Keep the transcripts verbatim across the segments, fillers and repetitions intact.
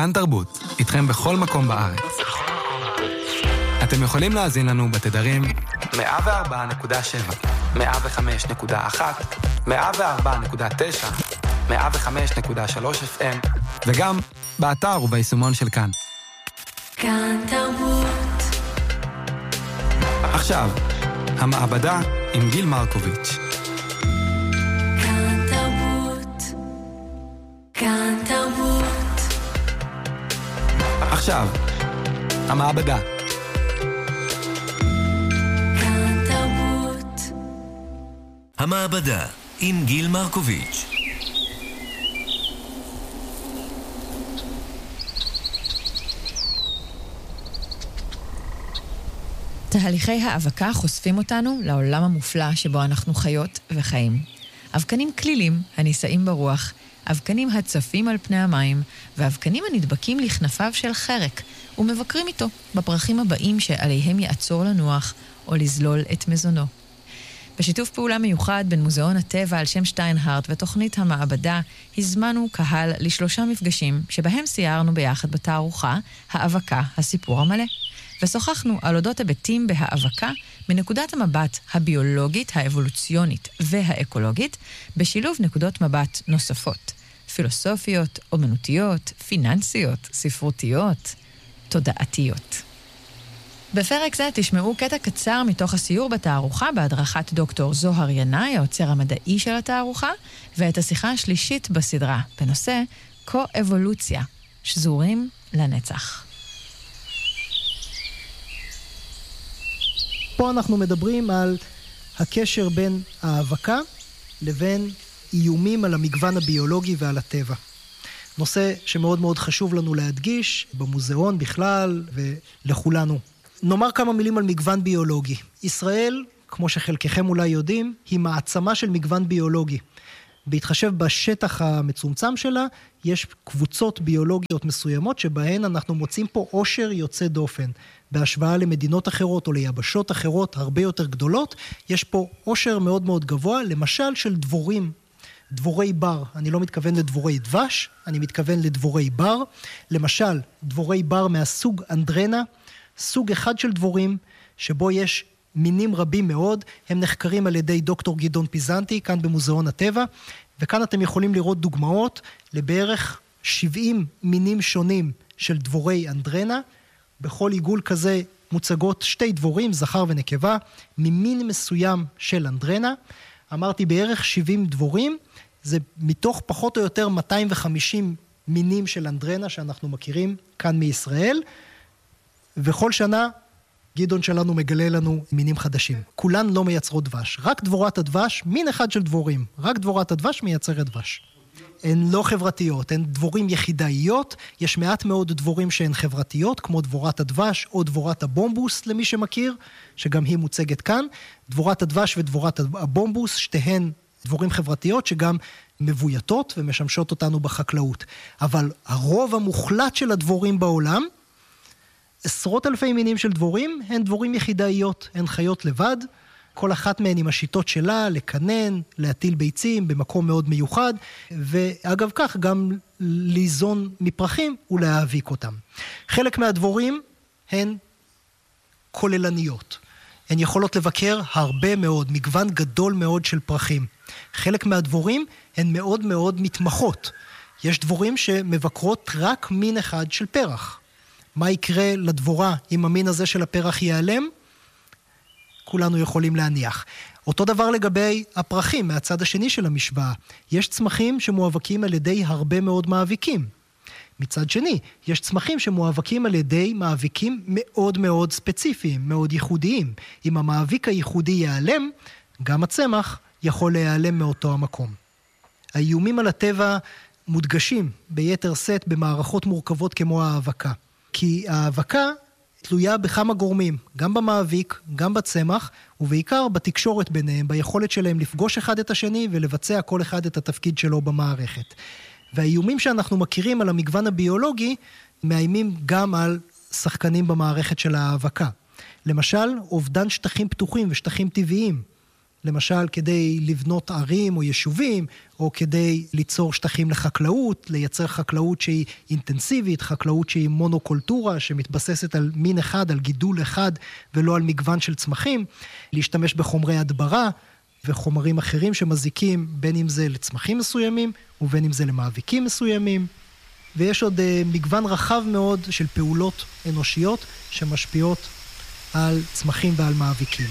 כאן תרבות, איתכם בכל מקום בארץ. אתם יכולים להאזין לנו בתדרים מאה וארבע נקודה שבע, מאה וחמש נקודה אחת, מאה וארבע נקודה תשע, מאה וחמש נקודה שלוש אף אם, וגם באתר וביישומון של כאן. כאן תרבות. עכשיו, המעבדה עם גיל מרקוביץ'. כאן תרבות. כאן תרבות. עכשיו, המעבדה. כאן תרבות. המעבדה עם גיל מרקוביץ'. תהליכי האבקה חושפים אותנו לעולם המופלא שבו אנחנו חיות וחיים. אבקנים כלילים הנישאים ברוח, אבקנים הצפים על פני המים, ואבקנים הנדבקים לכנפיו של חרק, ומבקרים איתו בפרחים הבאים שעליהם יעצור לנוח או לזלול את מזונו. בשיתוף פעולה מיוחד בין מוזיאון הטבע על שם שטיינהרט ותוכנית המעבדה, הזמנו קהל לשלושה מפגשים שבהם סיירנו ביחד בתערוכה האבקה, הסיפור המלא. ושוחחנו על אודות היבטים בהאבקה מנקודת המבט הביולוגית, האבולוציונית והאקולוגית, בשילוב נקודות מבט נוספות, פילוסופיות, אומנותיות, פיננסיות, ספרותיות, תודעתיות. בפרק זה תשמעו קטע קצר מתוך הסיור בתערוכה בהדרכת דוקטור זוהר ינאי, האוצר המדעי של התערוכה, ואת השיחה השלישית בסדרה בנושא קו-אבולוציה, שזורים לנצח. פה אנחנו מדברים על הקשר בין האבקה לבין איומים על המגוון הביולוגי ועל הטבע. נושא שמאוד מאוד חשוב לנו להדגיש במוזיאון בכלל ולכולנו. נאמר כמה מילים על מגוון ביולוגי. ישראל, כמו שחלקכם אולי יודעים, היא מעצמה של מגוון ביולוגי. בהתחשב בשטח המצומצם שלה, יש קבוצות ביולוגיות מסוימות שבהן אנחנו מוצאים פה עושר יוצא דופן. בהשוואה למדינות אחרות או ליבשות אחרות הרבה יותר גדולות, יש פה עושר מאוד מאוד גבוה, למשל של דבורים, דבורי בר. אני לא מתכוון לדבורי דבש, אני מתכוון לדבורי בר. למשל, דבורי בר מהסוג אנדרנה, סוג אחד של דבורים שבו יש מינים רבים מאוד, הם נחקרים על ידי דוקטור גדעון פיזנטי, כאן במוזיאון הטבע, וכאן אתם יכולים לראות דוגמאות לבערך שבעים מינים שונים של דבורי אנדרנה. בכל עיגול כזה מוצגות שתי דבורים, זכר ונקבה, ממין מסוים של אנדרנה. אמרתי בערך שבעים דבורים, זה מתוך פחות או יותר מאתיים וחמישים מינים של אנדרנה שאנחנו מכירים כאן מישראל, וכל שנה גדעון שלנו מגלה לנו מינים חדשים. כולן לא מייצרות דבש. רק דבורת הדבש, מין אחד של דבורים. רק דבורת הדבש מייצרת דבש. הן לא חברתיות, הן דבורים יחידאיות. יש מעט מאוד דבורים שהן חברתיות, כמו דבורת הדבש או דבורת הבומבוס, למי שמכיר, שגם היא מוצגת כאן. דבורת הדבש ודבורת הבומבוס, שתיהן דבורים חברתיות שגם מבויתות ומשמשות אותנו בחקלאות. אבל הרוב המוחלט של הדבורים בעולם, עשרות אלפי מינים של דבורים, הן דבורים יחידאיות, הן חיות לבד, כל אחת מהן עם השיטות שלה, לקנן, להטיל ביצים במקום מאוד מיוחד, ואגב כך גם ליזון מפרחים ולהאביק אותם. חלק מהדבורים הן כוללניות. הן יכולות לבקר הרבה מאוד, מגוון גדול מאוד של פרחים. חלק מהדבורים הן מאוד מאוד מתמחות. יש דבורים שמבקרות רק מין אחד של פרח. מה יקרה לדבורה אם המין הזה של הפרח ייעלם? כולנו יכולים להניח. אותו דבר לגבי הפרחים, מהצד השני של המשוואה. יש צמחים שמואבקים על ידי הרבה מאוד מאביקים. מצד שני, יש צמחים שמואבקים על ידי מאביקים מאוד מאוד ספציפיים, מאוד ייחודיים. אם המאביק הייחודי ייעלם, גם הצמח יכול להיעלם מאותו המקום. האיומים על הטבע מודגשים ביתר סט במערכות מורכבות כמו האבקה. כי האבקה תלויה בכמה גורמים, גם במאביק, גם בצמח, ובעיקר בתקשורת ביניהם, ביכולת שלהם לפגוש אחד את השני ולבצע כל אחד את התפקיד שלו במערכת. והאיומים שאנחנו מכירים על המגוון הביולוגי, מאיימים גם על שחקנים במערכת של האבקה. למשל, אובדן שטחים פתוחים ושטחים טבעיים. למשל כדי לבנות ערים או יישובים, או כדי ליצור שטחים לחקלאות, לייצר חקלאות שהיא אינטנסיבית, חקלאות שהיא מונוקולטורה, שמתבססת על מין אחד, על גידול אחד, ולא על מגוון של צמחים, להשתמש בחומרי הדברה, וחומרים אחרים שמזיקים, בין אם זה לצמחים מסוימים, ובין אם זה למאביקים מסוימים. ויש עוד מגוון רחב מאוד של פעולות אנושיות, שמשפיעות על צמחים ועל מאביקים.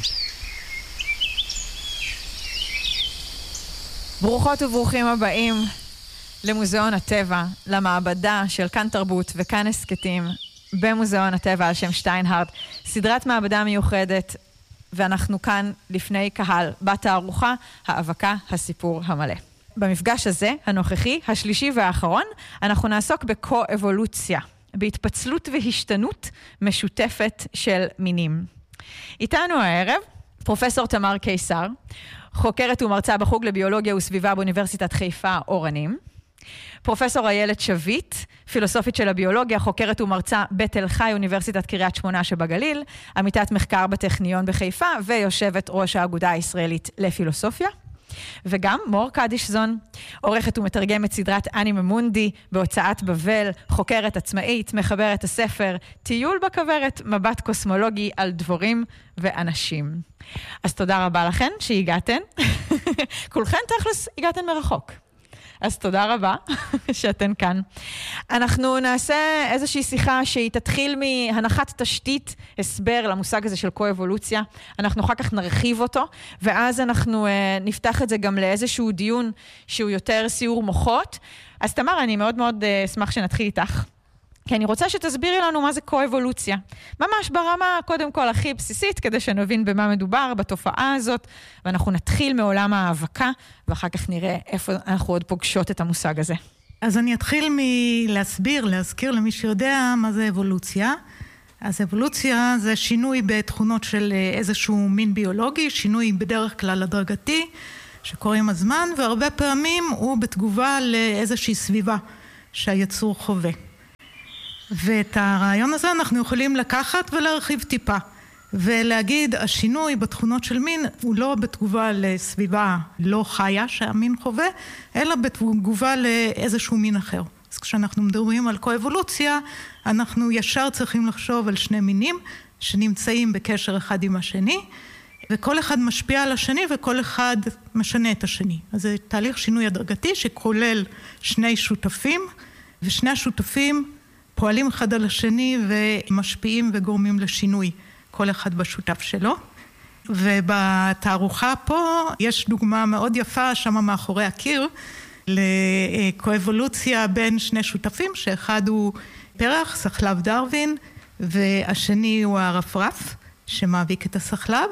ברוכות וברוכים הבאים למוזיאון הטבע, למעבדה של כאן תרבות וכאן הסקטים במוזיאון הטבע על שם שטיינהרט, סדרת מעבדה מיוחדת, ואנחנו כאן לפני קהל בתערוכה האבקה הסיפור המלא. במפגש הזה, הנוכחי, השלישי והאחרון, אנחנו נעסוק בקו-אבולוציה, בהתפצלות והשתנות משותפת של מינים. איתנו הערב פרופסור תמר קיסר, חוקרת ומרצה בחוג לביולוגיה וסביבה באוניברסיטת חיפה אורנים. פרופסור איילת שביט, פילוסופית של הביולוגיה, חוקרת ומרצה בתל חי, אוניברסיטת קריית שמונה שבגליל, עמיתת מחקר בטכניון בחיפה, ויושבת ראש האגודה הישראלית לפילוסופיה. וגם מור קדישזון, עורכת ומתרגמת סדרת אנימה מונדי בהוצאת בבל, חוקרת עצמאית, מחברת הספר טיול בכוורת, מבט קוסמולוגי על דבורים ואנשים. אז תודה רבה לכן שהגעתן. כולכן תכלס הגעתן מרחוק. אז תודה רבה שאתן כאן. אנחנו נעשה איזושהי שיחה שהיא תתחיל מהנחת תשתית, הסבר למושג הזה של קו-אבולוציה. אנחנו אחר כך נרחיב אותו, ואז אנחנו uh, נפתח את זה גם לאיזשהו דיון שהוא יותר סיור מוחות. אז תמר, אני מאוד מאוד uh, אשמח שנתחיל איתך. כי אני רוצה שתסבירי לנו מה זה קו-אבולוציה. ממש ברמה, קודם כל, הכי בסיסית, כדי שנבין במה מדובר, בתופעה הזאת, ואנחנו נתחיל מעולם האבקה, ואחר כך נראה איפה אנחנו עוד פוגשות את המושג הזה. אז אני אתחיל מלהסביר, להזכיר למי שיודע מה זה אבולוציה. אז אבולוציה זה שינוי בתכונות של איזשהו מין ביולוגי, שינוי בדרך כלל הדרגתי, שקורה עם הזמן, והרבה פעמים הוא בתגובה לאיזושהי סביבה שהיצור חווה. ואת הרעיון הזה אנחנו יכולים לקחת ולהרחיב טיפה, ולהגיד, השינוי בתכונות של מין הוא לא בתגובה לסביבה לא חיה שהמין חווה, אלא בתגובה לאיזשהו מין אחר. אז כשאנחנו מדברים על קו-אבולוציה, אנחנו ישר צריכים לחשוב על שני מינים שנמצאים בקשר אחד עם השני, וכל אחד משפיע על השני וכל אחד משנה את השני. אז זה תהליך שינוי הדרגתי שכולל שני שותפים, ושני השותפים פועלים אחד על השני ומשפיעים וגורמים לשינוי, כל אחד בשותף שלו. ובתערוכה פה יש דוגמה מאוד יפה שם מאחורי הקיר, לקו-אבולוציה בין שני שותפים, שאחד הוא פרח, סחלב דרווין, והשני הוא הרפרף, שמאביק את הסחלב,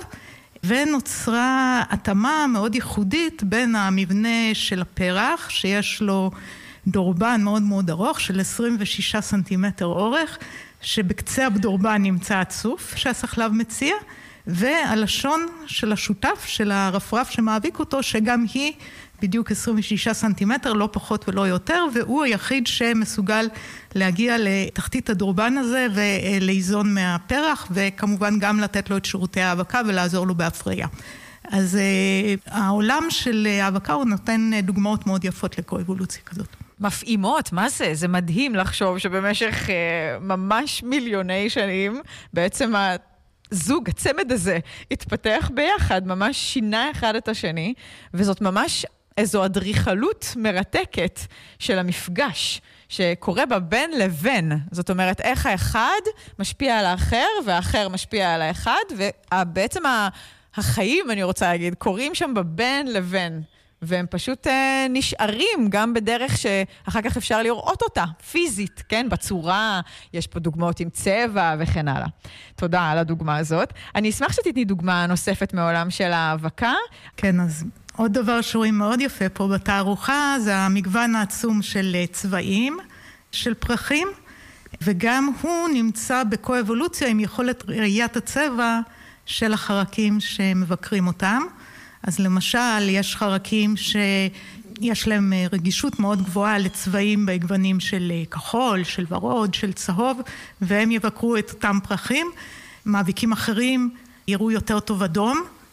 ונוצרה התאמה מאוד ייחודית בין המבנה של הפרח, שיש לו דורבן מאוד מאוד ארוך של עשרים ושישה סנטימטר אורך, שבקצה הדורבן נמצא הצוף שהסחלב מציע, והלשון של השותף של הרפרף שמאביק אותו, שגם היא בדיוק עשרים ושישה סנטימטר, לא פחות ולא יותר, והוא היחיד שמסוגל להגיע לתחתית הדורבן הזה ולאיזון מהפרח, וכמובן גם לתת לו את שירותי האבקה ולעזור לו בהפריה. אז uh, העולם של האבקה הוא נותן דוגמאות מאוד יפות לקו-אבולוציה כזאת. מפעימות, מה זה? זה מדהים לחשוב שבמשך uh, ממש מיליוני שנים, בעצם הזוג, הצמד הזה, התפתח ביחד, ממש שינה אחד את השני, וזאת ממש איזו אדריכלות מרתקת של המפגש, שקורה בה בין לבין. זאת אומרת, איך האחד משפיע על האחר, והאחר משפיע על האחד, ובעצם ה... החיים, אני רוצה להגיד, קורים שם בבין לבין, והם פשוט אה, נשארים גם בדרך שאחר כך אפשר לראות אותה, פיזית, כן? בצורה, יש פה דוגמאות עם צבע וכן הלאה. תודה על הדוגמה הזאת. אני אשמח שתתני דוגמה נוספת מעולם של האבקה. כן, אז עוד דבר שרואים מאוד יפה פה בתערוכה, זה המגוון העצום של צבעים, של פרחים, וגם הוא נמצא בקו-אבולוציה עם יכולת ראיית הצבע, של החרקים שמבקרים אותם. אז למשל, יש חרקים שיש להם רגישות מאוד גבוהה לצבעים בגוונים של כחול, של ורוד, של צהוב, והם יבקרו את אותם פרחים. מאביקים אחרים יראו יותר טוב אדום,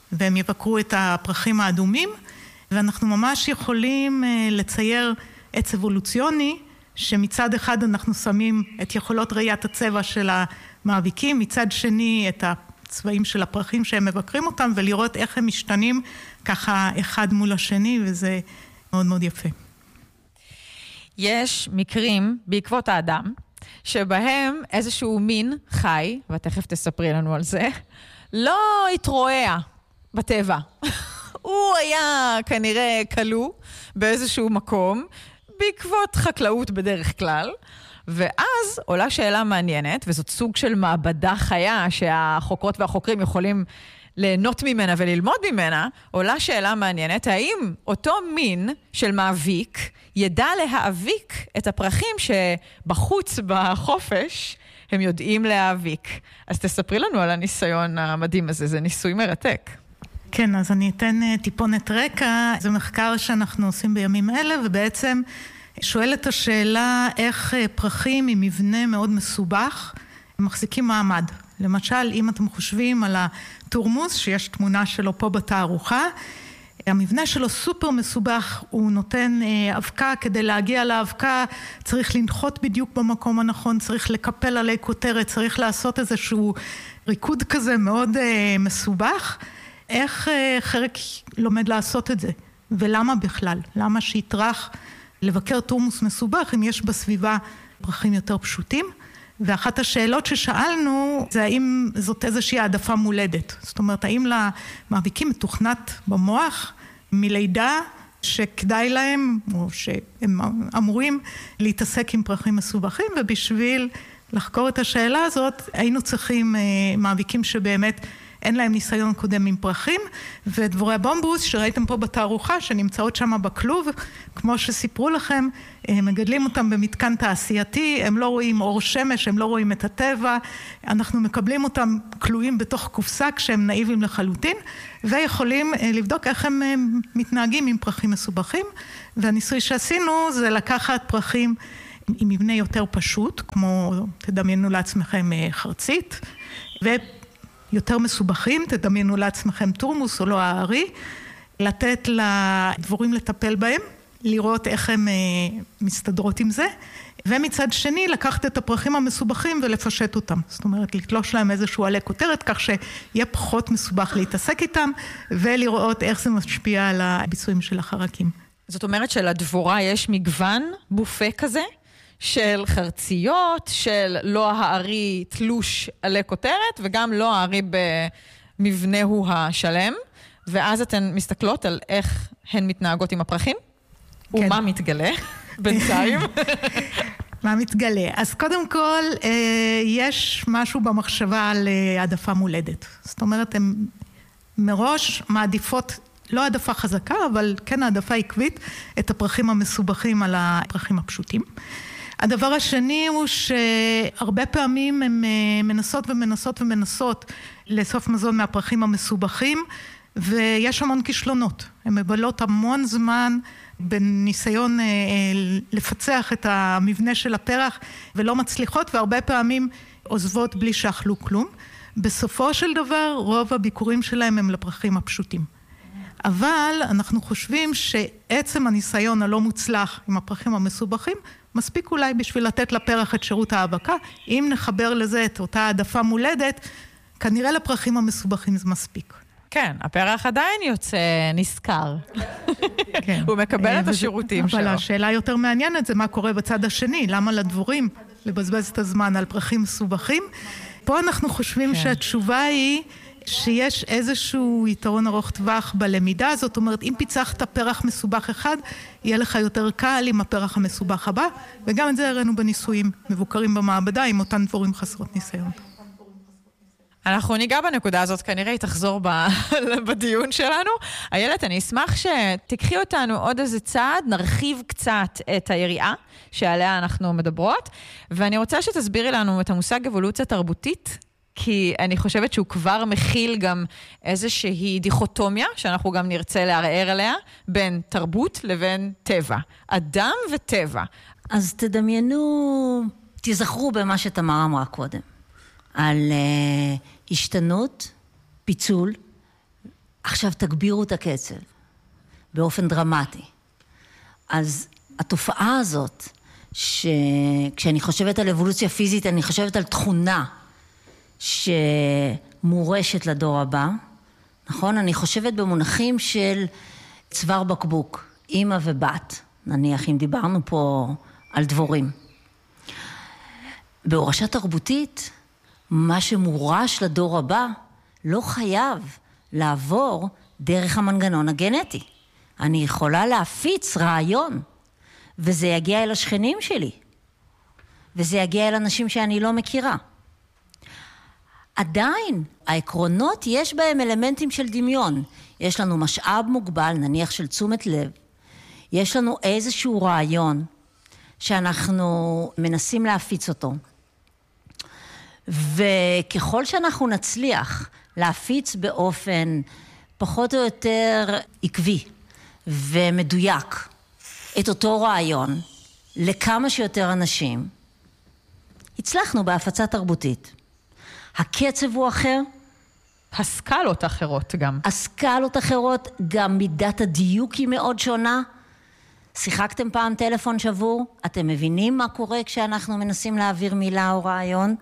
והם יבקרו את הפרחים האדומים, ואנחנו ממש יכולים לצייר עץ אבולוציוני, שמצד אחד אנחנו שמים את יכולות ראיית הצבע של המאביקים, מצד שני את הצבעים של הפרחים שהם מבקרים אותם, ולראות איך הם משתנים ככה אחד מול השני, וזה מאוד מאוד יפה. יש מקרים בעקבות האדם, שבהם איזשהו מין חי, ותכף תספרי לנו על זה, לא התרועע בטבע. הוא היה כנראה כלוא באיזשהו מקום, בעקבות חקלאות בדרך כלל, ואז עולה שאלה מעניינת, וזאת סוג של מעבדה חיה שהחוקרות והחוקרים יכולים ליהנות ממנה וללמוד ממנה, עולה שאלה מעניינת, האם אותו מין של מאביק ידע להאביק את הפרחים שבחוץ בחופש הם יודעים להאביק. אז תספרי לנו על הניסיון המדהים הזה, זה ניסוי מרתק. כן, אז אני אתן טיפונת רקע. זה מחקר שאנחנו עושים בימים אלה, ובעצם שואל את השאלה איך פרחים עם מבנה מאוד מסובך מחזיקים מעמד. למשל, אם אתם חושבים על התורמוס, שיש תמונה שלו פה בתערוכה, המבנה שלו סופר מסובך, הוא נותן אבקה, כדי להגיע לאבקה צריך לנחות בדיוק במקום הנכון, צריך לקפל עלי כותרת, צריך לעשות איזשהו ריקוד כזה מאוד מסובך. איך חרק לומד לעשות את זה? ולמה בכלל? למה שיטרח לבקר תורמוס מסובך אם יש בסביבה פרחים יותר פשוטים? ואחת השאלות ששאלנו זה האם זאת איזושהי העדפה מולדת. זאת אומרת, האם למאביקים מתוכנת במוח מלידה שכדאי להם, או שהם אמורים להתעסק עם פרחים מסובכים, ובשביל לחקור את השאלה הזאת, היינו צריכים מאביקים שבאמת אין להם ניסיון קודם עם פרחים, ודבורי הבומבוס שראיתם פה בתערוכה, שנמצאות שם בכלוב, כמו שסיפרו לכם, מגדלים אותם במתקן תעשייתי, הם לא רואים אור שמש, הם לא רואים את הטבע, אנחנו מקבלים אותם כלואים בתוך קופסה כשהם נאיבים לחלוטין, ויכולים לבדוק איך הם מתנהגים עם פרחים מסובכים, והניסוי שעשינו זה לקחת פרחים עם מבנה יותר פשוט, כמו תדמיינו לעצמכם חרצית, ו... יותר מסובכים, תדמיינו לעצמכם תורמוס או לא הארי, לתת לדבורים לטפל בהם, לראות איך הם מסתדרות עם זה, ומצד שני לקחת את הפרחים המסובכים ולפשט אותם. זאת אומרת, לתלוש להם איזשהו עלי כותרת, כך שיהיה פחות מסובך להתעסק איתם, ולראות איך זה משפיע על הביצועים של החרקים. זאת אומרת שלדבורה יש מגוון בופה כזה, של חרציות, של לא הארי תלוש עלי כותרת, וגם לא הארי במבנהו השלם, ואז אתן מסתכלות על איך הן מתנהגות עם הפרחים, כן. ומה מתגלה בינתיים. מה מתגלה? אז קודם כל, יש משהו במחשבה על העדפה מולדת. זאת אומרת, הן מראש מעדיפות, לא העדפה חזקה, אבל כן העדפה עקבית, את הפרחים המסובכים על הפרחים הפשוטים. הדבר השני הוא שהרבה פעמים הן מנסות ומנסות ומנסות לאסוף מזון מהפרחים המסובכים, ויש המון כישלונות. הן מבלות המון זמן בניסיון לפצח את המבנה של הפרח, ולא מצליחות, והרבה פעמים עוזבות בלי שאכלו כלום. בסופו של דבר, רוב הביקורים שלהם הם לפרחים הפשוטים. אבל אנחנו חושבים שעצם הניסיון הלא מוצלח עם הפרחים המסובכים, מספיק אולי בשביל לתת לפרח את שירות ההאבקה. אם נחבר לזה את אותה העדפה מולדת, כנראה לפרחים המסובכים זה מספיק. כן, הפרח עדיין יוצא נזכר. כן. הוא מקבל את השירותים שלו. אבל השאלה יותר מעניינת זה מה קורה בצד השני. למה לדבורים לבזבז את הזמן על פרחים מסובכים? פה אנחנו חושבים כן. שהתשובה היא שיש איזשהו יתרון ארוך טווח בלמידה, זאת אומרת, אם פיצחת פרח מסובך אחד, יהיה לך יותר קל עם הפרח המסובך הבא, וגם את זה הראינו בניסויים מבוקרים במעבדה, עם אותן דבורים חסרות ניסיון. אנחנו ניגע בנקודה הזאת, כנראה היא תחזור בדיון שלנו. איילת, אני אשמח שתקחי אותנו עוד איזה צעד, נרחיב קצת את היריעה שעליה אנחנו מדברות, ואני רוצה שתסבירי לנו את המושג אבולוציה תרבותית, כי אני חושבת שהוא כבר מכיל גם איזושהי דיכוטומיה, שאנחנו גם נרצה לערער עליה, בין תרבות לבין טבע. אדם וטבע. אז תדמיינו, תזכרו במה שתמר אמרה קודם, על uh, השתנות, פיצול, עכשיו תגבירו את הקצב באופן דרמטי. אז התופעה הזאת, שכשאני חושבת על אבולוציה פיזית, אני חושבת על תכונה שמורשת לדור הבא, נכון? אני חושבת במונחים של צוואר בקבוק, אמא ובת, נניח אם דיברנו פה על דבורים. בהורשה תרבותית, מה שמורש לדור הבא לא חייב לעבור דרך המנגנון הגנטי. אני יכולה להפיץ רעיון, וזה יגיע אל השכנים שלי, וזה יגיע אל אנשים שאני לא מכירה. עדיין, העקרונות יש בהם אלמנטים של דמיון. יש לנו משאב מוגבל, נניח של תשומת לב. יש לנו איזשהו רעיון שאנחנו מנסים להפיץ אותו. וככל שאנחנו נצליח להפיץ באופן פחות או יותר עקבי ומדויק את אותו רעיון לכמה שיותר אנשים, הצלחנו בהפצה תרבותית. הקצב הוא אחר. הסקלות אחרות גם. הסקלות אחרות, גם מידת הדיוק היא מאוד שונה. שיחקתם פעם טלפון שבור? אתם מבינים מה קורה כשאנחנו מנסים להעביר מילה או רעיון?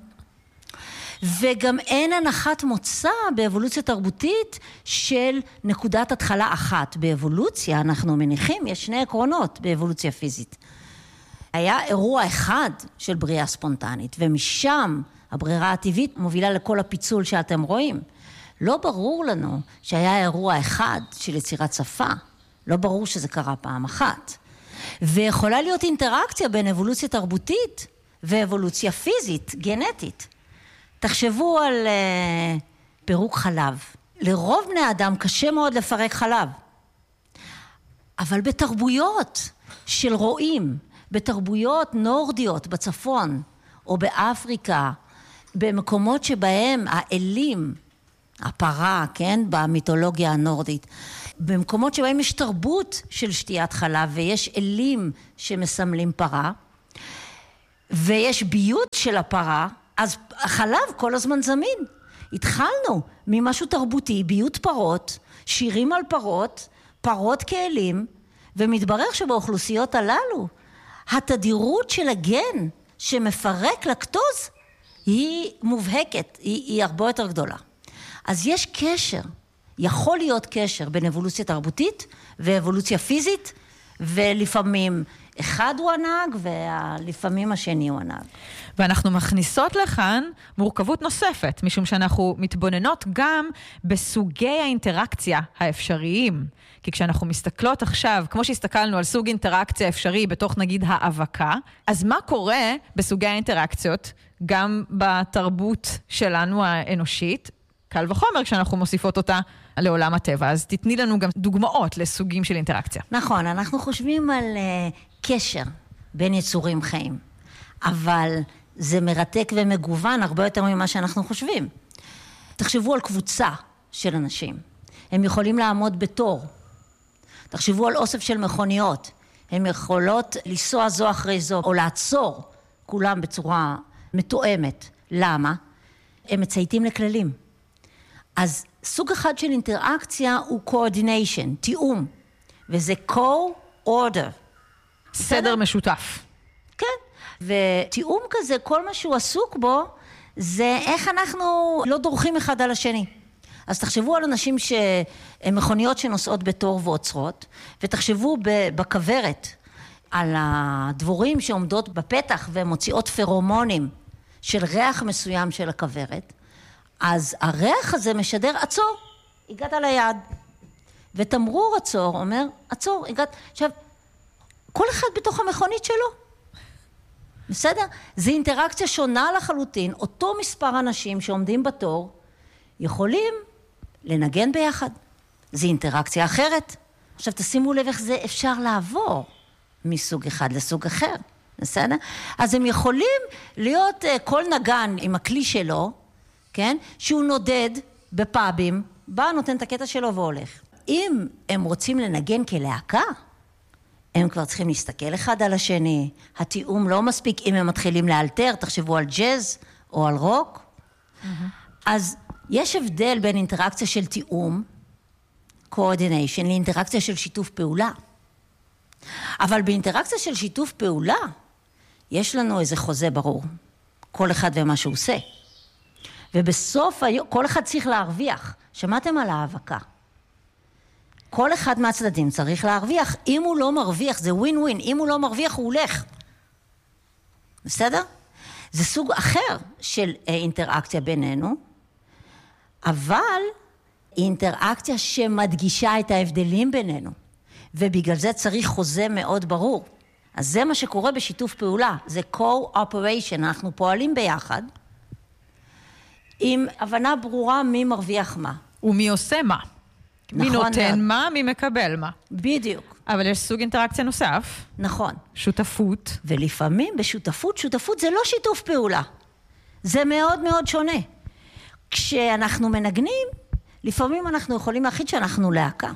וגם אין הנחת מוצא באבולוציה תרבותית של נקודת התחלה אחת. באבולוציה אנחנו מניחים, יש שני עקרונות באבולוציה פיזית. היה אירוע אחד של בריאה ספונטנית, ומשם הברירה הטבעית מובילה לכל הפיצול שאתם רואים. לא ברור לנו שהיה אירוע אחד של יצירת שפה. לא ברור שזה קרה פעם אחת. ויכולה להיות אינטראקציה בין אבולוציה תרבותית ואבולוציה פיזית, גנטית. תחשבו על uh, פירוק חלב. לרוב בני אדם קשה מאוד לפרק חלב. אבל בתרבויות של רועים, בתרבויות נורדיות בצפון או באפריקה, במקומות שבהם האלים, הפרה, כן, במיתולוגיה הנורדית, במקומות שבהם יש תרבות של שתיית חלב ויש אלים שמסמלים פרה, ויש ביות של הפרה, אז החלב כל הזמן זמין. התחלנו ממשהו תרבותי, ביות פרות, שירים על פרות, פרות כאלים, ומתברר שבאוכלוסיות הללו, התדירות של הגן שמפרק לקטוז, היא מובהקת, היא, היא הרבה יותר גדולה. אז יש קשר, יכול להיות קשר בין אבולוציה תרבותית ואבולוציה פיזית, ולפעמים אחד הוא הנהג, ולפעמים השני הוא הנהג. ואנחנו מכניסות לכאן מורכבות נוספת, משום שאנחנו מתבוננות גם בסוגי האינטראקציה האפשריים. כי כשאנחנו מסתכלות עכשיו, כמו שהסתכלנו על סוג אינטראקציה אפשרי בתוך נגיד האבקה, אז מה קורה בסוגי האינטראקציות, גם בתרבות שלנו האנושית, קל וחומר כשאנחנו מוסיפות אותה לעולם הטבע. אז תתני לנו גם דוגמאות לסוגים של אינטראקציה. נכון, אנחנו חושבים על uh, קשר בין יצורים חיים, אבל זה מרתק ומגוון הרבה יותר ממה שאנחנו חושבים. תחשבו על קבוצה של אנשים. הם יכולים לעמוד בתור. תחשבו על אוסף של מכוניות. הם יכולות לנסוע זו אחרי זו, או לעצור כולם בצורה מתואמת. למה? הם מצייתים לכללים. אז סוג אחד של אינטראקציה הוא coordination, תיאום, וזה co-order. סדר משותף. כן, ותיאום כזה, כל מה שהוא עסוק בו, זה איך אנחנו לא דורכים אחד על השני. אז תחשבו על אנשים שהם מכוניות שנוסעות בתור ועוצרות, ותחשבו בכוורת על הדבורים שעומדות בפתח ומוציאות פרומונים של ריח מסוים של הכוורת, אז הריח הזה משדר, עצור, הגעת ליעד. ותמרור עצור אומר, עצור, הגעת. עכשיו, כל אחד בתוך המכונית שלו. בסדר? זו אינטראקציה שונה לחלוטין. אותו מספר אנשים שעומדים בתור, יכולים לנגן ביחד. זו אינטראקציה אחרת. עכשיו, תשימו לב איך זה אפשר לעבור מסוג אחד לסוג אחר. בסדר? אז הם יכולים להיות כל נגן עם הכלי שלו, כן? שהוא נודד בפאבים, בא, נותן את הקטע שלו והולך. אם הם רוצים לנגן כלהקה, הם כבר צריכים להסתכל אחד על השני. התיאום לא מספיק אם הם מתחילים לאלתר, תחשבו על ג'אז או על רוק. Mm-hmm. אז יש הבדל בין אינטראקציה של תיאום coordination, לאינטראקציה של שיתוף פעולה. אבל באינטראקציה של שיתוף פעולה, יש לנו איזה חוזה ברור. כל אחד ומה שהוא עושה. ובסוף היום, כל אחד צריך להרוויח. שמעתם על ההאבקה? כל אחד מהצדדים צריך להרוויח. אם הוא לא מרוויח, זה ווין ווין. אם הוא לא מרוויח, הוא הולך. בסדר? זה סוג אחר של אינטראקציה בינינו, אבל היא אינטראקציה שמדגישה את ההבדלים בינינו. ובגלל זה צריך חוזה מאוד ברור. אז זה מה שקורה בשיתוף פעולה. זה co-operation. אנחנו פועלים ביחד, עם הבנה ברורה מי מרוויח מה. ומי עושה מה. מי נכון נותן מאוד. מה, מי מקבל מה. בדיוק. אבל יש סוג אינטראקציה נוסף. נכון. שותפות. ולפעמים בשותפות, שותפות זה לא שיתוף פעולה. זה מאוד מאוד שונה. כשאנחנו מנגנים, לפעמים אנחנו יכולים להחליט שאנחנו להקה.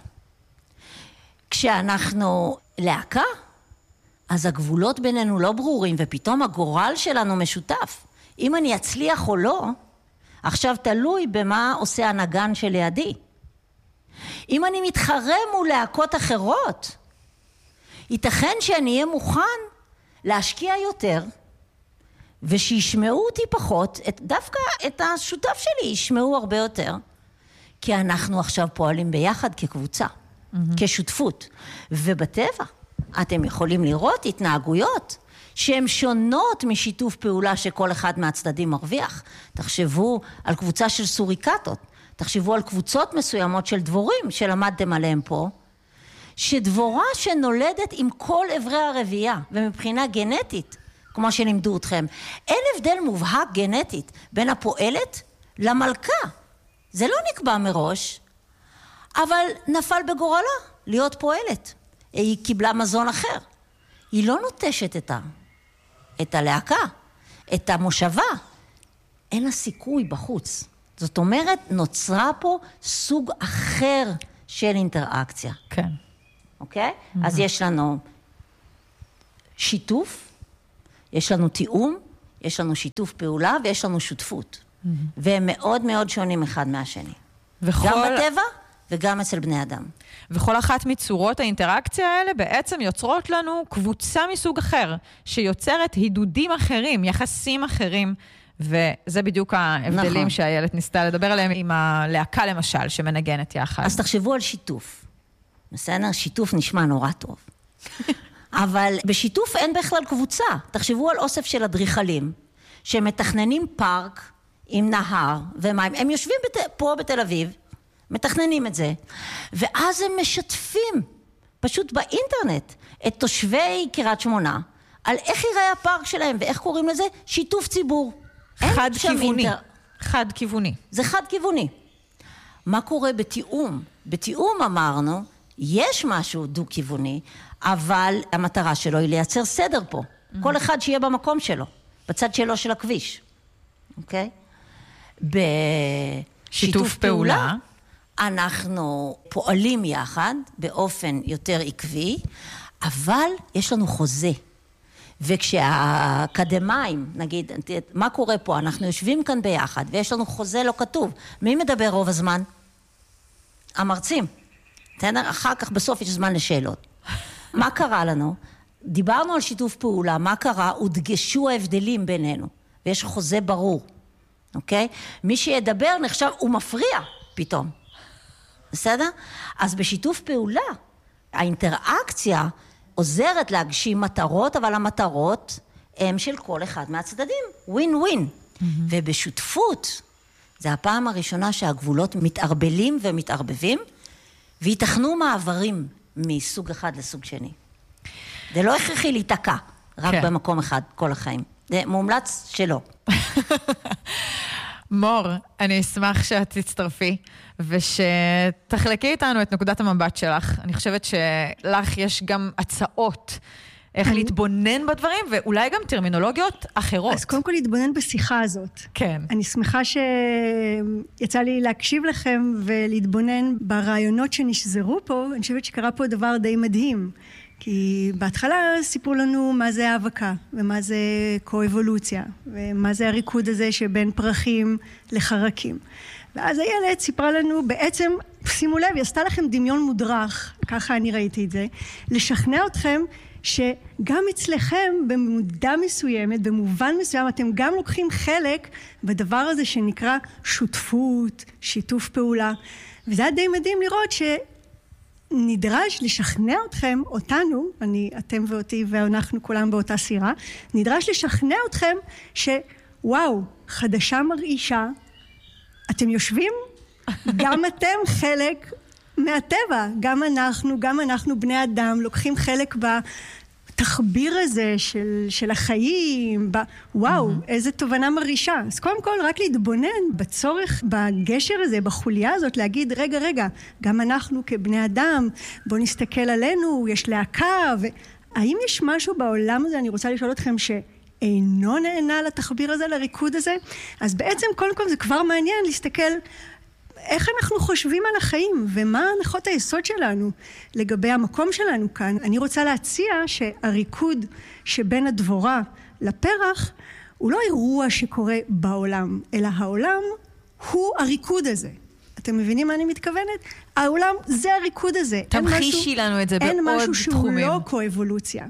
כשאנחנו להקה, אז הגבולות בינינו לא ברורים, ופתאום הגורל שלנו משותף. אם אני אצליח או לא, עכשיו תלוי במה עושה הנגן שלידי. אם אני מתחרה מול להקות אחרות, ייתכן שאני אהיה מוכן להשקיע יותר, ושישמעו אותי פחות, את, דווקא את השותף שלי ישמעו הרבה יותר, כי אנחנו עכשיו פועלים ביחד כקבוצה, mm-hmm. כשותפות. ובטבע אתם יכולים לראות התנהגויות שהן שונות משיתוף פעולה שכל אחד מהצדדים מרוויח. תחשבו על קבוצה של סוריקטות, תחשבו על קבוצות מסוימות של דבורים שלמדתם עליהם פה, שדבורה שנולדת עם כל עברי הרבייה, ומבחינה גנטית, כמו שלימדו אתכם, אין הבדל מובהק גנטית בין הפועלת למלכה. זה לא נקבע מראש, אבל נפל בגורלה להיות פועלת. היא קיבלה מזון אחר. היא לא נוטשת את, ה, את הלהקה, את המושבה. אין לה סיכוי בחוץ. זאת אומרת, נוצרה פה סוג אחר של אינטראקציה. כן. אוקיי? Mm-hmm. אז יש לנו שיתוף, יש לנו תיאום, יש לנו שיתוף פעולה ויש לנו שותפות. Mm-hmm. והם מאוד מאוד שונים אחד מהשני. וכל... גם בטבע וגם אצל בני אדם. וכל אחת מצורות האינטראקציה האלה בעצם יוצרות לנו קבוצה מסוג אחר, שיוצרת הידודים אחרים, יחסים אחרים, וזה בדיוק ההבדלים נכון. שהילד ניסתה לדבר עליהם עם הלהקה למשל, שמנגנת יחד. אז תחשבו על שיתוף. בסדר? שיתוף נשמע נורא טוב. אבל בשיתוף אין בכלל קבוצה. תחשבו על אוסף של אדריכלים, שמתכננים פארק עם נהר ומים. הם יושבים בת... פה בתל אביב, מתכננים את זה, ואז הם משתפים, פשוט באינטרנט, את תושבי קריית שמונה, על איך ייראה הפארק שלהם, ואיך קוראים לזה? שיתוף ציבור. חד כיווני. אינטר... חד כיווני. זה חד כיווני. מה קורה בתיאום? בתיאום אמרנו, יש משהו דו-כיווני, אבל המטרה שלו היא לייצר סדר פה. Mm-hmm. כל אחד שיהיה במקום שלו, בצד שלו של הכביש. אוקיי? בשיתוף פעולה, פעולה, אנחנו פועלים יחד באופן יותר עקבי, אבל יש לנו חוזה. וכשהאקדמיים, נגיד, מה קורה פה? אנחנו יושבים כאן ביחד, ויש לנו חוזה לא כתוב. מי מדבר רוב הזמן? המרצים. אחר כך בסוף יש זמן לשאלות. מה קרה לנו? דיברנו על שיתוף פעולה, מה קרה? הודגשו ההבדלים בינינו, ויש חוזה ברור. אוקיי? מי שידבר נחשב, הוא מפריע פתאום. בסדר? אז בשיתוף פעולה, האינטראקציה עוזרת להגשים מטרות, אבל המטרות הם של כל אחד מהצדדים. ווין ווין. Mm-hmm. ובשותפות, זה הפעם הראשונה שהגבולות מתערבלים ומתערבבים, ויתכנו מעברים מסוג אחד לסוג שני. זה לא הכרחי להתעקע, רק כן. במקום אחד כל החיים. זה מומלץ שלא. מור, אני אשמח שאת תצטרפי, ושתחלקי איתנו את נקודת המבט שלך. אני חושבת שלך יש גם הצעות איך להתבונן בדברים, ואולי גם טרמינולוגיות אחרות. אז קודם כל להתבונן בשיחה הזאת. כן. אני שמחה שיצא לי להקשיב לכם ולהתבונן ברעיונות שנשזרו פה. אני חושבת שקרה פה דבר די מדהים. כי בהתחלה סיפרו לנו מה זה האבקה, ומה זה קו-אבולוציה, ומה זה הריקוד הזה שבין פרחים לחרקים. ואז הילד סיפרה לנו, בעצם, שימו לב, היא עשתה לכם דמיון מודרך, ככה אני ראיתי את זה, לשכנע אתכם שגם אצלכם במודע מסוימת, במובן מסוים, אתם גם לוקחים חלק בדבר הזה שנקרא שותפות, שיתוף פעולה. וזה היה די מדהים לראות שנדרש לשכנע אתכם, אותנו, אני, אתם ואותי ואנחנו כולם באותה סירה, נדרש לשכנע אתכם שוואו, חדשה מרעישה, אתם יושבים? גם אתם חלק מהטבע, גם אנחנו, גם אנחנו בני אדם, לוקחים חלק בתחביר הזה של, של החיים, ב... וואו, mm-hmm. איזה תובנה מרעישה. אז קודם כל, רק להתבונן בצורך, בגשר הזה, בחוליה הזאת, להגיד, רגע, רגע, גם אנחנו כבני אדם, בוא נסתכל עלינו, יש להקה, והאם יש משהו בעולם הזה, אני רוצה לשאול אתכם ש... אינו נהנה לתחביר הזה, לריקוד הזה? אז בעצם, קודם כל, זה כבר מעניין להסתכל איך אנחנו חושבים על החיים, ומה הנחות היסוד שלנו לגבי המקום שלנו כאן. אני רוצה להציע שהריקוד שבין הדבורה לפרח, הוא לא אירוע שקורה בעולם, אלא העולם הוא הריקוד הזה. אתם מבינים מה אני מתכוונת? העולם זה הריקוד הזה. תמחישי לנו את זה בעוד תחומים. אין משהו שהוא לא קואבולוציה.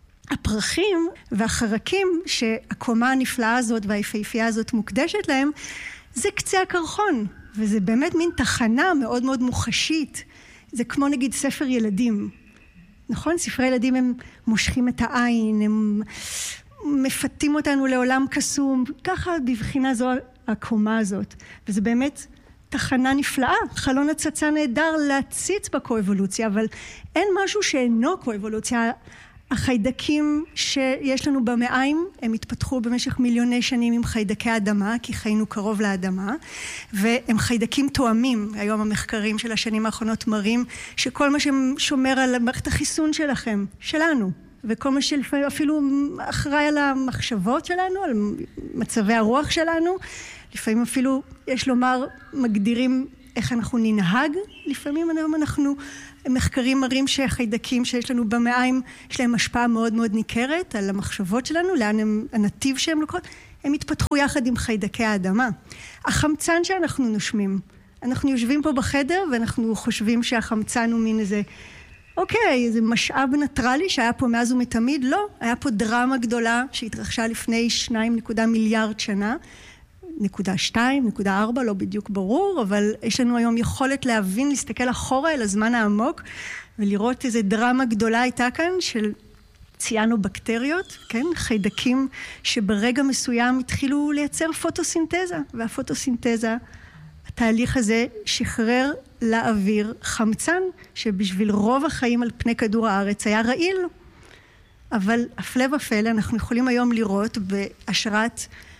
הפרחים והחרקים שהקומה הנפלאה הזאת והיפהפייה הזאת מוקדשת להם, זה קצה הקרחון, וזה באמת מין תחנה מאוד מאוד מוחשית. זה כמו נגיד ספר ילדים. נכון? ספרי ילדים הם מושכים את העין, הם מפתים אותנו לעולם קסום, ככה בבחינה זו הקומה הזאת. וזה באמת תחנה נפלאה, חלון הצצה נהדר להציץ בקואבולוציה, אבל אין משהו שאינו קואבולוציה. החיידקים שיש לנו במעיים, הם התפתחו במשך מיליוני שנים עם חיידקי האדמה, כי חיינו קרוב לאדמה, והם חיידקים תואמים. היום המחקרים של השנים האחרונות מראים שכל מה ששומר על מערכת החיסון שלכם, שלנו, וכל מה שאפילו אחראי על המחשבות שלנו, על מצבי הרוח שלנו, לפעמים אפילו, יש לומר, מגדירים איך אנחנו ננהג, לפעמים אנחנו... מחקרים מראים שהחיידקים שיש לנו במעיים, יש להם השפעה מאוד מאוד ניכרת על המחשבות שלנו, לאן הם, הנתיב שהם לוקחות, הם התפתחו יחד עם חיידקי האדמה. החמצן שאנחנו נושמים, אנחנו יושבים פה בחדר ואנחנו חושבים שהחמצן הוא מין איזה, אוקיי, איזה משאב נטרלי שהיה פה מאז ומתמיד, לא, היה פה דרמה גדולה שהתרחשה לפני שניים נקודה מיליארד שנה, נקודה שתיים, נקודה ארבע, לא בדיוק ברור, אבל יש לנו היום יכולת להבין, להסתכל אחורה אל הזמן העמוק, ולראות איזה דרמה גדולה הייתה כאן של ציאנובקטריות, כן? חיידקים שברגע מסוים התחילו לייצר פוטוסינתזה, והפוטוסינתזה, התהליך הזה שחרר לאוויר חמצן, שבשביל רוב החיים על פני כדור הארץ היה רעיל. אבל הפלא ופלא, אנחנו יכולים היום לראות בהשראת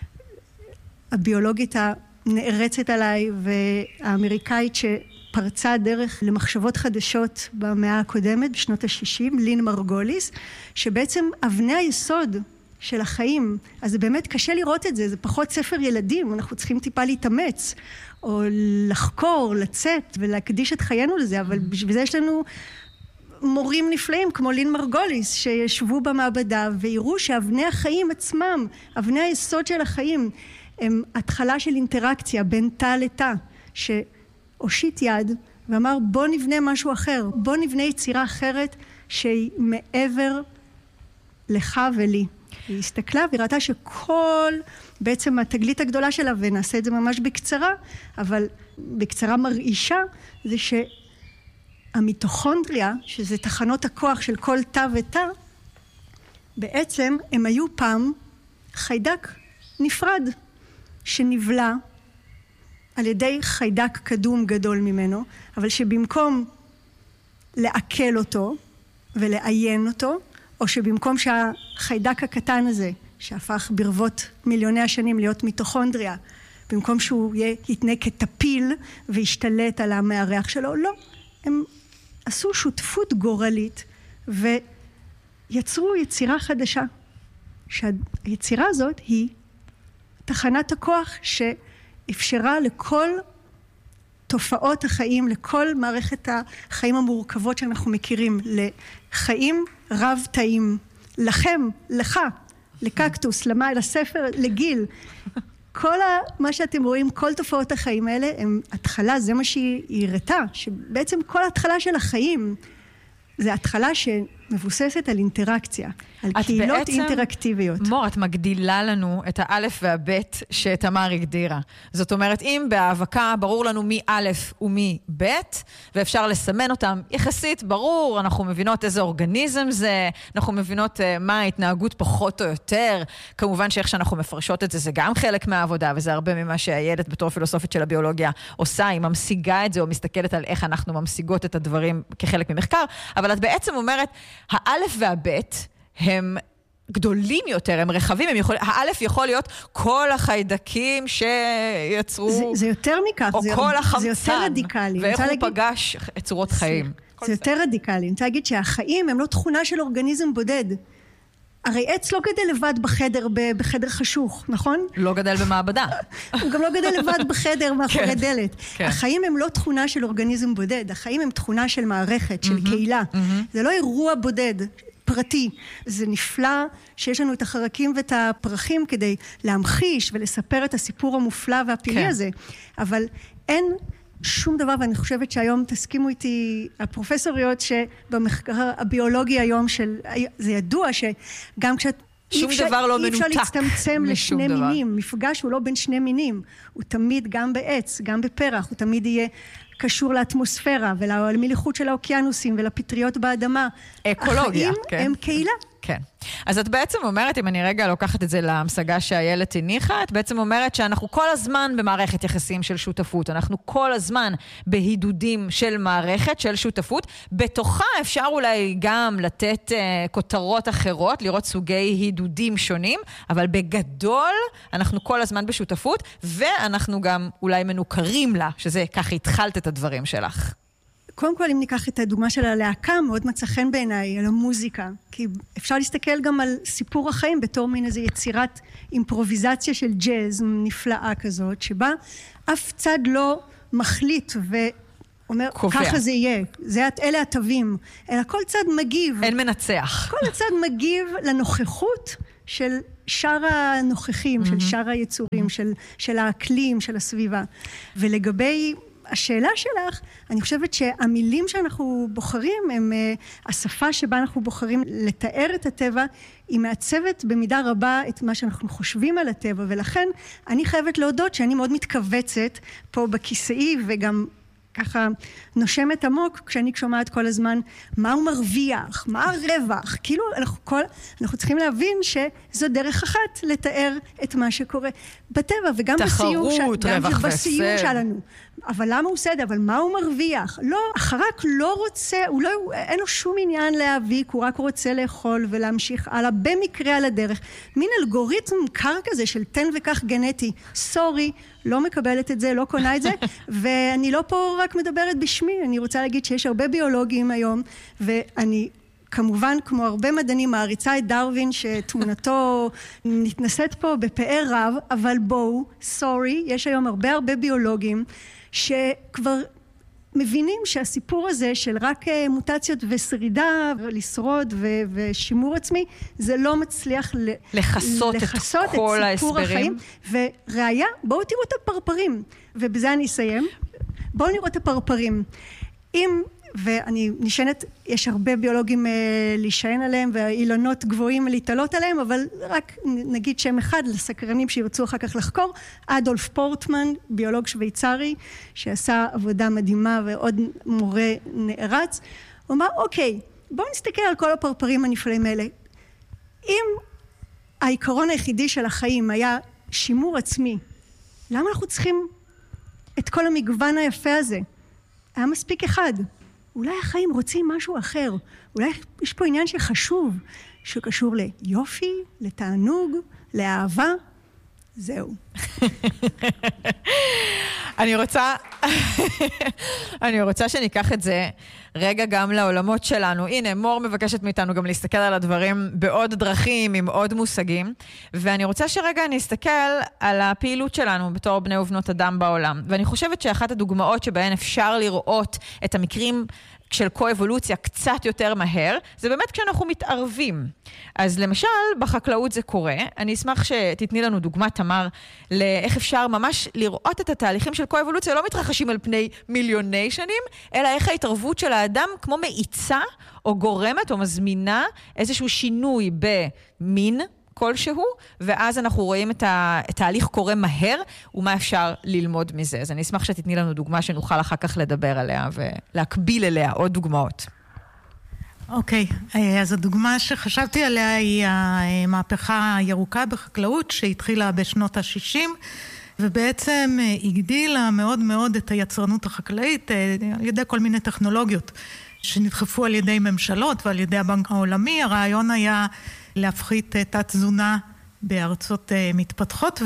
הביולוגית הנערצת עליי והאמריקאית שפרצה דרך למחשבות חדשות במאה הקודמת, בשנות ה-שישים, לין מרגוליס, שבעצם אבני היסוד של החיים, אז זה באמת קשה לראות את זה, זה פחות ספר ילדים, אנחנו צריכים טיפה להתאמץ, או לחקור, לצאת ולהקדיש את חיינו לזה, אבל בשביל זה יש לנו מורים נפלאים כמו לין מרגוליס, שישבו במעבדה ויראו שאבני החיים עצמם, אבני היסוד של החיים, הם התחלה של אינטראקציה בין תא לתא, שהושיט יד ואמר בוא נבנה משהו אחר, בוא נבנה יצירה אחרת שהיא מעבר לך ולי. היא הסתכלה וראתה שכל, בעצם התגלית הגדולה שלה, ונעשה את זה ממש בקצרה, אבל בקצרה מרעישה, זה שהמיטוכונדריה, שזה תחנות הכוח של כל תא ותא, בעצם הם היו פעם חיידק נפרד, שנבלע על ידי חיידק קדום גדול ממנו, אבל שבמקום לעכל אותו ולעיין אותו, או שבמקום שהחיידק הקטן הזה, שהפך ברבות מיליוני השנים להיות מיטוכונדריה, במקום שהוא יתנה כטפיל וישתלט על המארח שלו, לא. הם עשו שותפות גורלית ויצרו יצירה חדשה. שהיצירה הזאת היא תחנת הכוח שאפשרה לכל תופעות החיים, לכל מערכת החיים המורכבות שאנחנו מכירים, לחיים רב תאים, לכם, לך, לקקטוס, למה, לספר, לגיל, כל ה, מה שאתם רואים, כל תופעות החיים האלה, הם התחלה, זה מה שהיא הראתה, שבעצם כל ההתחלה של החיים, זה התחלה שמבוססת על אינטראקציה, על קהילות בעצם, אינטראקטיביות. מור, את מגדילה לנו את האלף והבית שתמר הגדירה. זאת אומרת, אם בהאבקה ברור לנו מי א' ומי ב', ואפשר לסמן אותם יחסית ברור, אנחנו מבינות איזה אורגניזם זה, אנחנו מבינות uh, מה ההתנהגות פחות או יותר, כמובן שאיך שאנחנו מפרשות את זה, זה גם חלק מהעבודה, וזה הרבה ממה שהילד בתור פילוסופית של הביולוגיה עושה, היא ממשיגה את זה, או מסתכלת על איך אנחנו ממשיגות את הדברים כחלק ממחקר, אבל את בעצם אומרת, האלף והבית הם גדולים יותר, הם רחבים, הם יכול, האלף יכול להיות כל החיידקים שיצרו, זה, זה יותר מכך, או זה, כל החמצן, זה יותר רדיקלי. ואיך הוא להגיד, פגש צורות חיים. זה יותר רדיקלי. אני רוצה להגיד שהחיים הם לא תכונה של אורגניזם בודד. הרי עץ לא גדל לבד בחדר, בחדר חשוך, נכון? לא גדל במעבדה. הוא גם לא גדל לבד בחדר מאחורי דלת. כן. החיים הם לא תכונה של אורגניזם בודד, החיים הם תכונה של מערכת, של קהילה. זה לא אירוע בודד. פרטי. זה נפלא שיש לנו את החרקים ואת הפרחים כדי להמחיש ולספר את הסיפור המופלא והפלאי כן. הזה. אבל אין שום דבר, ואני חושבת שהיום תסכימו איתי הפרופסוריות שבמחקר הביולוגי היום של, זה ידוע שגם כשאת שום אפשר, דבר לא מנותק. אי אפשר להצטמצם לשני דבר. מינים. מפגש הוא לא בין שני מינים. הוא תמיד גם בעץ, גם בפרח, הוא תמיד יהיה קשור לאטמוספירה ולמליחות של האוקיינוסים ולפטריות באדמה. אקולוגיה. החיים כן. הם קהילה. כן. אז את בעצם אומרת, אם אני רגע לוקחת את זה להמשגה שהילד הניחה, את בעצם אומרת שאנחנו כל הזמן במערכת יחסים של שותפות, אנחנו כל הזמן בהידודים של מערכת של שותפות, בתוכה אפשר אולי גם לתת uh, כותרות אחרות, לראות סוגי הידודים שונים, אבל בגדול אנחנו כל הזמן בשותפות, ואנחנו גם אולי מנוכרים לה, שזה ככה התחלת את הדברים שלך. קודם כל, אם ניקח את הדוגמה של הלהקה, מאוד מצא חן בעיניי, על המוזיקה. כי אפשר להסתכל גם על סיפור החיים, בתור מין איזו יצירת אימפרוביזציה של ג'אז נפלאה כזאת, שבה אף צד לא מחליט ואומר, קובע. ככה זה יהיה, זה, אלה הטבים, אלא כל צד מגיב. אין מנצח. כל הצד מגיב לנוכחות של שאר הנוכחים, mm-hmm. של שאר היצורים, mm-hmm. של, של האקלים, של הסביבה. ולגבי השאלה שלך, אני חושבת שהמילים שאנחנו בוחרים, הם, השפה שבה אנחנו בוחרים לתאר את הטבע, היא מעצבת במידה רבה את מה שאנחנו חושבים על הטבע, ולכן אני חייבת להודות שאני מאוד מתכווצת פה בכיסאי, וגם ככה נושמת עמוק, כשאני שומעת כל הזמן מה הוא מרוויח, מה הרווח, כאילו אנחנו, כל, אנחנו צריכים להבין שזו דרך אחת לתאר את מה שקורה בטבע, וגם בסיור, ש... בסיור שלנו. אבל למה הוא עושה את זה? אבל מה הוא מרוויח? לא, החרק לא רוצה, הוא לא, אין לו שום עניין להאביק, הוא רק רוצה לאכול ולהמשיך הלאה, במקרה על הדרך. מין אלגוריתם קר כזה של תן וכך גנטי, סורי, לא מקבלת את זה, לא קונה את זה, ואני לא פה רק מדברת בשמי, אני רוצה להגיד שיש הרבה ביולוגים היום, ואני כמובן, כמו הרבה מדענים, מעריצה את דרווין, שתמונתו נתנסית פה בפאר רב, אבל בואו, סורי, יש היום הרבה הרבה ביולוגים, שכבר מבינים שהסיפור הזה של רק מוטציות ושרידה, לשרוד ו- ושימור עצמי, זה לא מצליח לחסות, לחסות את כל את סיפור ההסברים. החיים. וראיה, בואו תראו את הפרפרים, ובזה אני אסיים. בואו נראו את הפרפרים. אם, ואני נשענת, יש הרבה ביולוגים אה, להישען עליהם, ואילונות גבוהים להתעלות עליהם, אבל רק נגיד שם אחד לסקרנים שירצו אחר כך לחקור, אדולף פורטמן, ביולוג שוויצרי, שעשה עבודה מדהימה ועוד מורה נערץ, הוא אמר, אוקיי, בואו נסתכל על כל הפרפרים הנפלאים האלה. אם העיקרון היחידי של החיים היה שימור עצמי, למה אנחנו צריכים את כל המגוון היפה הזה? היה מספיק אחד. אולי החיים רוצים משהו אחר. אולי יש פה עניין שחשוב, שקשור ליופי, לתענוג, לאהבה. זהו. אני רוצה, אני רוצה שניקח את זה רגע גם לעולמות שלנו. הנה, מור מבקשת מאיתנו גם להסתכל על הדברים בעוד דרכים, עם עוד מושגים. ואני רוצה שרגע נסתכל על הפעילות שלנו בתור בני ובנות אדם בעולם. ואני חושבת שאחת הדוגמאות שבהן אפשר לראות את המקרים של קו-אבולוציה קצת יותר מהר, זה באמת כשאנחנו מתערבים. אז למשל, בחקלאות זה קורה. אני אשמח שתתני לנו דוגמה, תמר, לאיך אפשר ממש לראות את התהליכים של קו-אבולוציה, לא מתרחשים על פני מיליוני שנים, אלא איך ההתערבות של האדם כמו מאיצה, או גורמת, או מזמינה איזשהו שינוי במין כלשהו, ואז אנחנו רואים את התהליך קורה מהר, ומה אפשר ללמוד מזה. אז אני אשמח שתתני לנו דוגמה שנוכל אחר כך לדבר עליה, ולהקביל אליה עוד דוגמאות. אוקיי, okay, אז הדוגמה שחשבתי עליה היא המהפכה הירוקה בחקלאות, שהתחילה בשנות ה-שישים, ובעצם הגדילה מאוד מאוד את היצרנות החקלאית, על ידי כל מיני טכנולוגיות, שנדחפו על ידי ממשלות ועל ידי הבנק העולמי. הרעיון היה להפחית תת תזונה בארצות מתפתחות,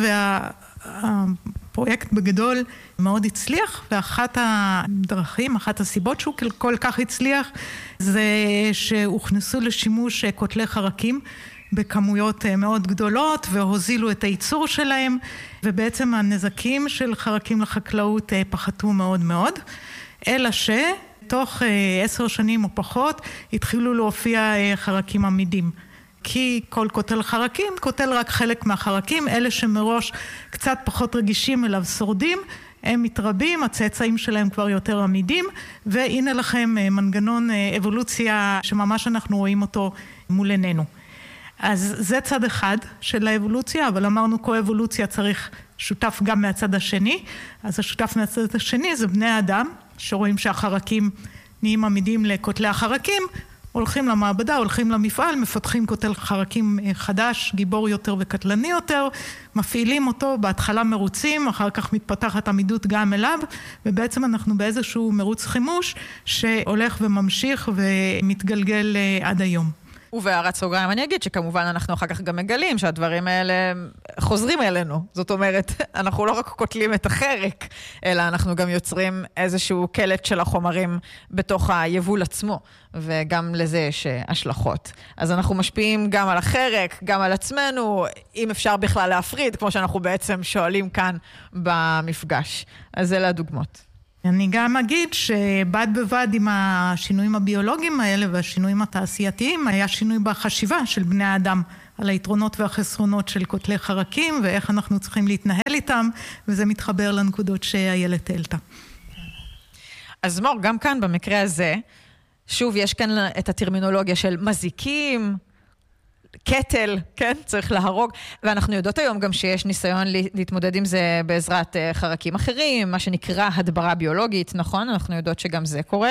והפרויקט בגדול מאוד הצליח, ואחת הדרכים, אחת הסיבות שהוא כל כך הצליח, זה שהוכנסו לשימוש קוטלי חרקים בכמויות מאוד גדולות, והוזילו את הייצור שלהם, ובעצם הנזקים של חרקים לחקלאות פחתו מאוד מאוד, אלא ש... תוך עשר שנים או פחות התחילו להופיע חרקים עמידים. כי כל קוטל חרקים, קוטל רק חלק מהחרקים, אלה שמראש קצת פחות רגישים אליו שורדים, הם מתרבים, הצאצאים שלהם כבר יותר עמידים, והנה לכם מנגנון אבולוציה שממש אנחנו רואים אותו מול עינינו. אז זה צד אחד של האבולוציה, אבל אמרנו קו-אבולוציה צריך שותף גם מהצד השני, אז השותף מהצד השני זה בני האדם, שרואים שהחרקים נהיים עמידים לקוטלי החרקים, הולכים למעבדה, הולכים למפעל, מפתחים קוטל חרקים חדש, גיבור יותר וקטלני יותר, מפעילים אותו, בהתחלה מרוצים, אחר כך מתפתחת עמידות גם אליו, ובעצם אנחנו באיזשהו מרוץ חימוש שהולך וממשיך ומתגלגל עד היום. ובהערת סוגריים אני אגיד שכמובן אנחנו אחר כך גם מגלים שהדברים האלה חוזרים אלינו. זאת אומרת, אנחנו לא רק קוטלים את החרק, אלא אנחנו גם יוצרים איזשהו קלט של החומרים בתוך היבול עצמו, וגם לזה יש השלכות. אז אנחנו משפיעים גם על החרק, גם על עצמנו, אם אפשר בכלל להפריד, כמו שאנחנו בעצם שואלים כאן במפגש. אז אלה הדוגמות. אני גם אגיד שבד בבד עם השינויים הביולוגיים האלה והשינויים התעשייתיים, היה שינוי בחשיבה של בני האדם על היתרונות והחסרונות של קוטלי חרקים ואיך אנחנו צריכים להתנהל איתם, וזה מתחבר לנקודות שאיילת העלתה. אז מור, גם כאן במקרה הזה, שוב יש כאן את הטרמינולוגיה של מזיקים, קטל, כן? צריך להרוג. ואנחנו יודעות היום גם שיש ניסיון להתמודד עם זה בעזרת חרקים אחרים, מה שנקרא הדברה ביולוגית, נכון? אנחנו יודעות שגם זה קורה.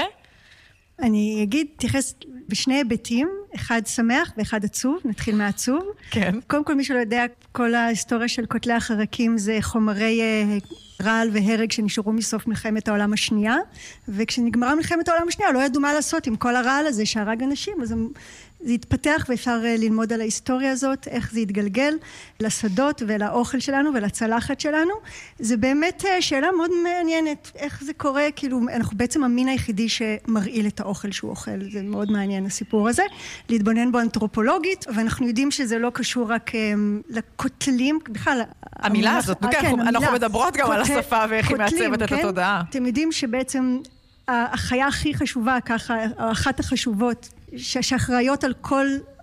אני אגיד, תייחס בשני היבטים, אחד שמח ואחד עצוב, נתחיל מהעצוב. כן. קודם כל, מי שלא יודע, כל ההיסטוריה של קוטלי החרקים זה חומרי רעל והרג שנשארו מסוף מלחמת העולם השנייה, וכשנגמרה מלחמת העולם השנייה, לא ידעו מה לעשות עם כל הרעל הזה שהרג אנשים, אז הם... זה התפתח ואפשר ללמוד על ההיסטוריה הזאת, איך זה יתגלגל לשדות ולאוכל שלנו ולצלחת שלנו. זה באמת שאלה מאוד מעניינת, איך זה קורה, כאילו אנחנו בעצם המין היחידי שמרעיל את האוכל שהוא אוכל, זה מאוד מעניין הסיפור הזה, להתבונן בו אנתרופולוגית, ואנחנו יודעים שזה לא קשור רק לקוטלים, בכלל... המילה הזאת, אנחנו מדברות גם על השפה ואיך היא מעצבת את התודעה. אתם יודעים שבעצם החיה הכי חשובה, ככה, אחת החשובות, שאחראיות על כל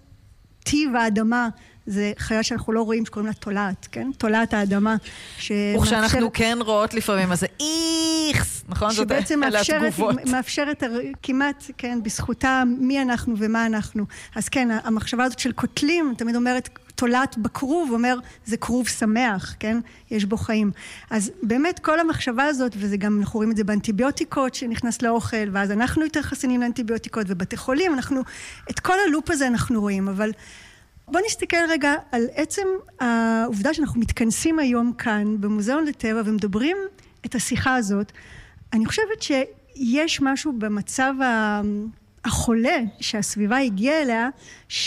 טיב האדמה, זה חיה שאנחנו לא רואים, שקוראים לה תולעת, כן? תולעת האדמה. וכשאנחנו כן רואות לפעמים, אז זה איכס, נכון? שבעצם מאפשרת כמעט, כן, בזכותה מי אנחנו ומה אנחנו. אז כן, המחשבה הזאת של קוטלים, תמיד אומרת, תולעת בכרוב, אומר, זה כרוב שמח, כן? יש בו חיים. אז באמת כל המחשבה הזאת, וזה גם, אנחנו רואים את זה באנטיביוטיקות שנכנס לאוכל, ואז אנחנו יותר חסינים לאנטיביוטיקות, ובתי חולים, אנחנו, את כל הלופ הזה אנחנו רואים, אבל בואו נסתכל רגע על עצם העובדה שאנחנו מתכנסים היום כאן, במוזיאון לטבע, ומדברים את השיחה הזאת. אני חושבת שיש משהו במצב החולה, שהסביבה הגיעה אליה, ש...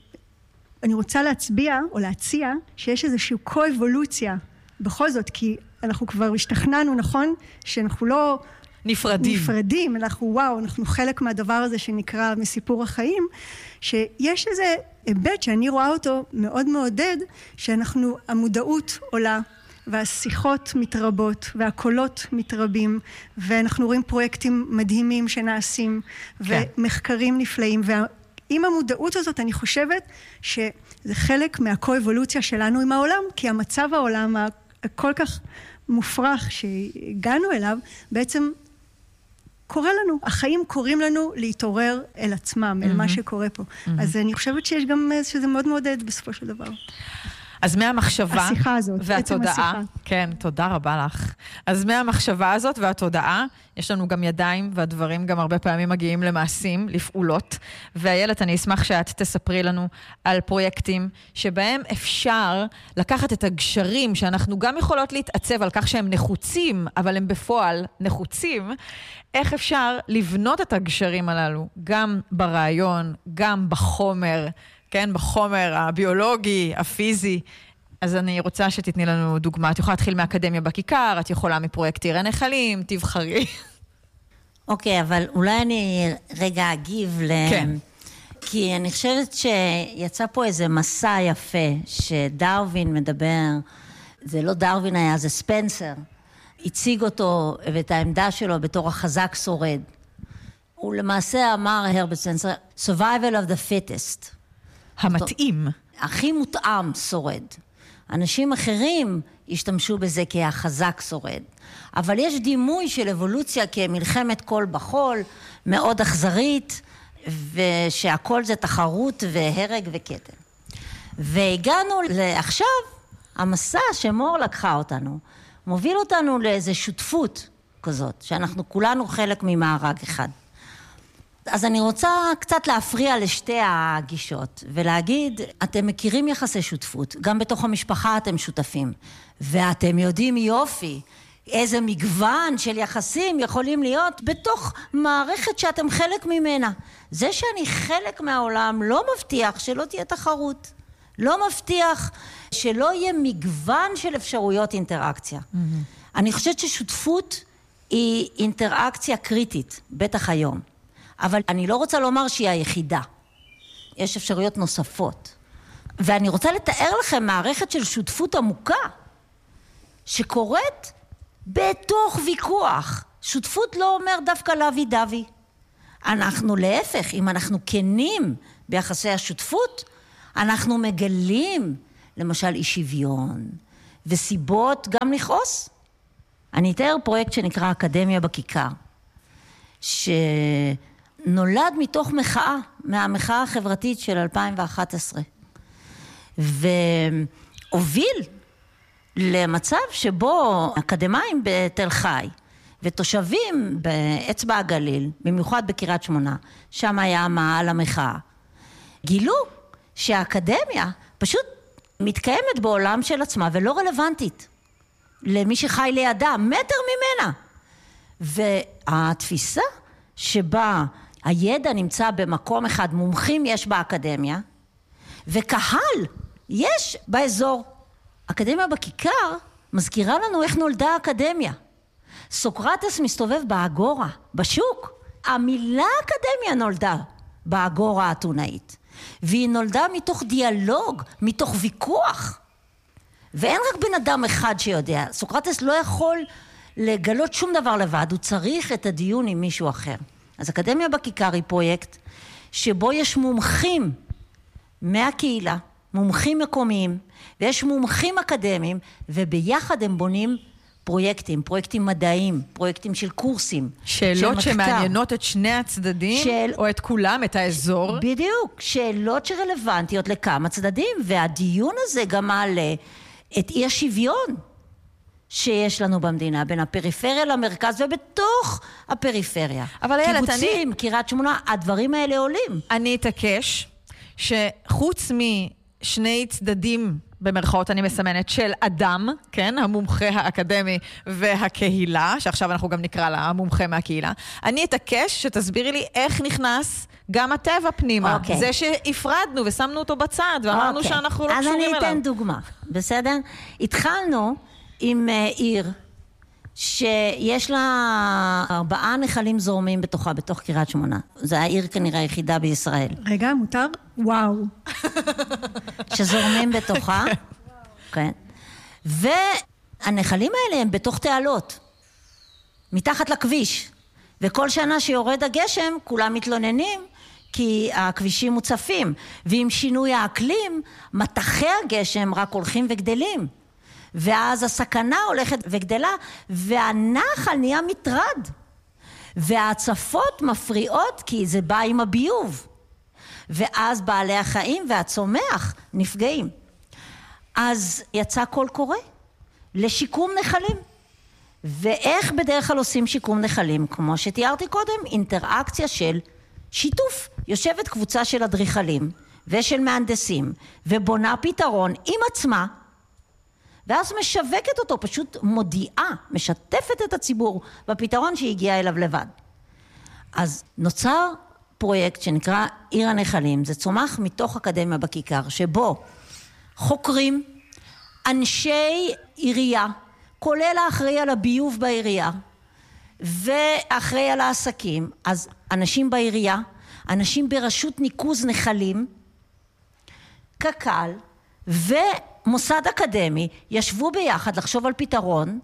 אני רוצה להצביע או להציע שיש איזושהי קו-אבולוציה בכל זאת, כי אנחנו כבר השתכנענו, נכון? שאנחנו לא נפרדים. נפרדים, אנחנו וואו, אנחנו חלק מהדבר הזה שנקרא מסיפור החיים, שיש איזה היבט שאני רואה אותו מאוד מעודד, שאנחנו, המודעות עולה, והשיחות מתרבות, והקולות מתרבים, ואנחנו רואים פרויקטים מדהימים שנעשים, כן. ומחקרים נפלאים, ועם המודעות הזאת אני חושבת שזה חלק מהקו-אבולוציה שלנו עם העולם, כי המצב העולם הכל כך מופרך שהגענו אליו, בעצם קורה לנו, החיים קוראים לנו להתעורר אל עצמם, אל מה שקורה פה. אז אני חושבת שיש גם שזה מאוד מעודד בסופו של דבר. אז מהמחשבה השיחה הזאת, והתודעה, עצם השיחה. כן, תודה רבה לך. אז מהמחשבה הזאת והתודעה, יש לנו גם ידיים, והדברים גם הרבה פעמים מגיעים למעשים, לפעולות. ואיילת, אני אשמח שאת תספרי לנו על פרויקטים שבהם אפשר לקחת את הגשרים, שאנחנו גם יכולות להתעצב על כך שהם נחוצים, אבל הם בפועל נחוצים, איך אפשר לבנות את הגשרים הללו, גם ברעיון, גם בחומר, כן, בחומר הביולוגי, הפיזי. אז אני רוצה שתתני לנו דוגמה. את יכולה להתחיל מאקדמיה בכיכר, את יכולה מפרויקט עיר הנחלים, תבחרי. אוקיי, אבל אולי אני רגע אגיב ל... כן. כי אני חושבת שיצא פה איזה מסע יפה, שדרווין מדבר, זה לא דרווין היה, זה ספנסר, הציג אותו ואת העמדה שלו בתור החזק שורד. הוא למעשה אמר, הרברט ספנסר, survival of the fittest. המתאים. הכי מותאם שורד. אנשים אחרים השתמשו בזה כהחזק שורד. אבל יש דימוי של אבולוציה כמלחמת קול בחול, מאוד אכזרית, ושהכל זה תחרות והרג וקטל. והגענו לעכשיו, המסע שמור לקחה אותנו, מוביל אותנו לאיזו שותפות כזאת, שאנחנו כולנו חלק ממארג אחד. אז אני רוצה קצת להפריע לשתי הגישות, ולהגיד, אתם מכירים יחסי שותפות, גם בתוך המשפחה אתם שותפים, ואתם יודעים יופי, איזה מגוון של יחסים יכולים להיות בתוך מערכת שאתם חלק ממנה. זה שאני חלק מהעולם לא מבטיח שלא תהיה תחרות, לא מבטיח שלא יהיה מגוון של אפשרויות אינטראקציה. Mm-hmm. אני חושבת ששותפות היא אינטראקציה קריטית, בטח היום. אבל אני לא רוצה לומר שהיא היחידה. יש אפשרויות נוספות. ואני רוצה לתאר לכם מערכת של שותפות עמוקה, שקורית בתוך ויכוח. שותפות לא אומר דווקא לוי דווי. אנחנו להפך, אם אנחנו כנים ביחסי השותפות, אנחנו מגלים, למשל, אי שוויון, וסיבות גם לכעוס. אני אתאר פרויקט שנקרא אקדמיה בכיכר, שנולד מתוך מחאה, מהמחאה החברתית של אלפיים ואחת עשרה, והוביל למצב שבו אקדמיים בתל חי, ותושבים באצבע הגליל, במיוחד בקריית שמונה, שם היה מעל המחאה, גילו שהאקדמיה פשוט מתקיימת בעולם של עצמה ולא רלוונטית למי שחי לידה, מטר ממנה. והתפיסה שבה הידע נמצא במקום אחד, מומחים יש באקדמיה, וקהל יש באזור. אקדמיה בכיכר מזכירה לנו איך נולדה האקדמיה. סוקרטס מסתובב באגורה, בשוק. המילה אקדמיה נולדה באגורה האתונאית. והיא נולדה מתוך דיאלוג, מתוך ויכוח. ואין רק בן אדם אחד שיודע. סוקרטס לא יכול לגלות שום דבר לבד, הוא צריך את הדיון עם מישהו אחר. אז אקדמיה בכיכר היא פרויקט שבו יש מומחים מהקהילה, מומחים מקומיים, ויש מומחים אקדמיים, וביחד הם בונים פרויקטים, פרויקטים מדעיים, פרויקטים של קורסים. שאלות שמעניינות את שני הצדדים, של... או את כולם, את האזור. בדיוק, שאלות שרלוונטיות לכמה צדדים, והדיון הזה גם מעלה את אי השוויון שיש לנו במדינה, בין הפריפריה למרכז, ובתוך הפריפריה. אבל איילת, אני... קיבוצים, קריית שמונה, הדברים האלה עולים. אני אתעקש שחוץ משני צדדים, במרכאות אני מסמנת, של אדם, כן, המומחה האקדמי והקהילה, שעכשיו אנחנו גם נקרא לה המומחה מהקהילה, אני אתעקש שתסבירי לי איך נכנס גם הטבע פנימה. Okay. זה שהפרדנו ושמנו אותו בצד, ואמרנו okay. שאנחנו לא קשורים אליו. אז אני אתן דוגמה, בסדר? התחלנו עם uh, עיר, שיש לה ארבעה נחלים זורמים בתוכה, בתוך קריית שמונה. זו העיר כנראה היחידה בישראל. רגע, מותר? וואו. שזורמים בתוכה. כן. הנחלים האלה הם בתוך תעלות, מתחת לכביש, וכל שנה שיורד הגשם כולם מתלוננים כי הכבישים מוצפים, ועם שינוי האקלים מטחי הגשם רק הולכים וגדלים, ואז הסכנה הולכת וגדלה, והנחל נהיה מטרד, וההצפות מפריעות כי זה בא עם הביוב, ואז בעלי החיים והצומח נפגעים. אז יצא קול קורא לשיקום נחלים. ואיך בדרך כלל עושים שיקום נחלים? כמו שתיארתי קודם, אינטראקציה של שיתוף. יושבת קבוצה של אדריכלים ושל מהנדסים, ובונה פתרון עם עצמה, ואז משווקת אותו, פשוט מודיעה, משתפת את הציבור בפתרון שהגיע אליו לבד. אז נוצר פרויקט שנקרא עיר הנחלים, זה צומח מתוך אקדמיה בכיכר, שבו חוקרים, אנשי עירייה, כולל האחראי על הביוב בעירייה, ואחראי על העסקים, אז אנשים בעירייה, אנשים ברשות ניקוז נחלים, קק"ל ומוסד אקדמי, ישבו ביחד לחשוב על פתרון,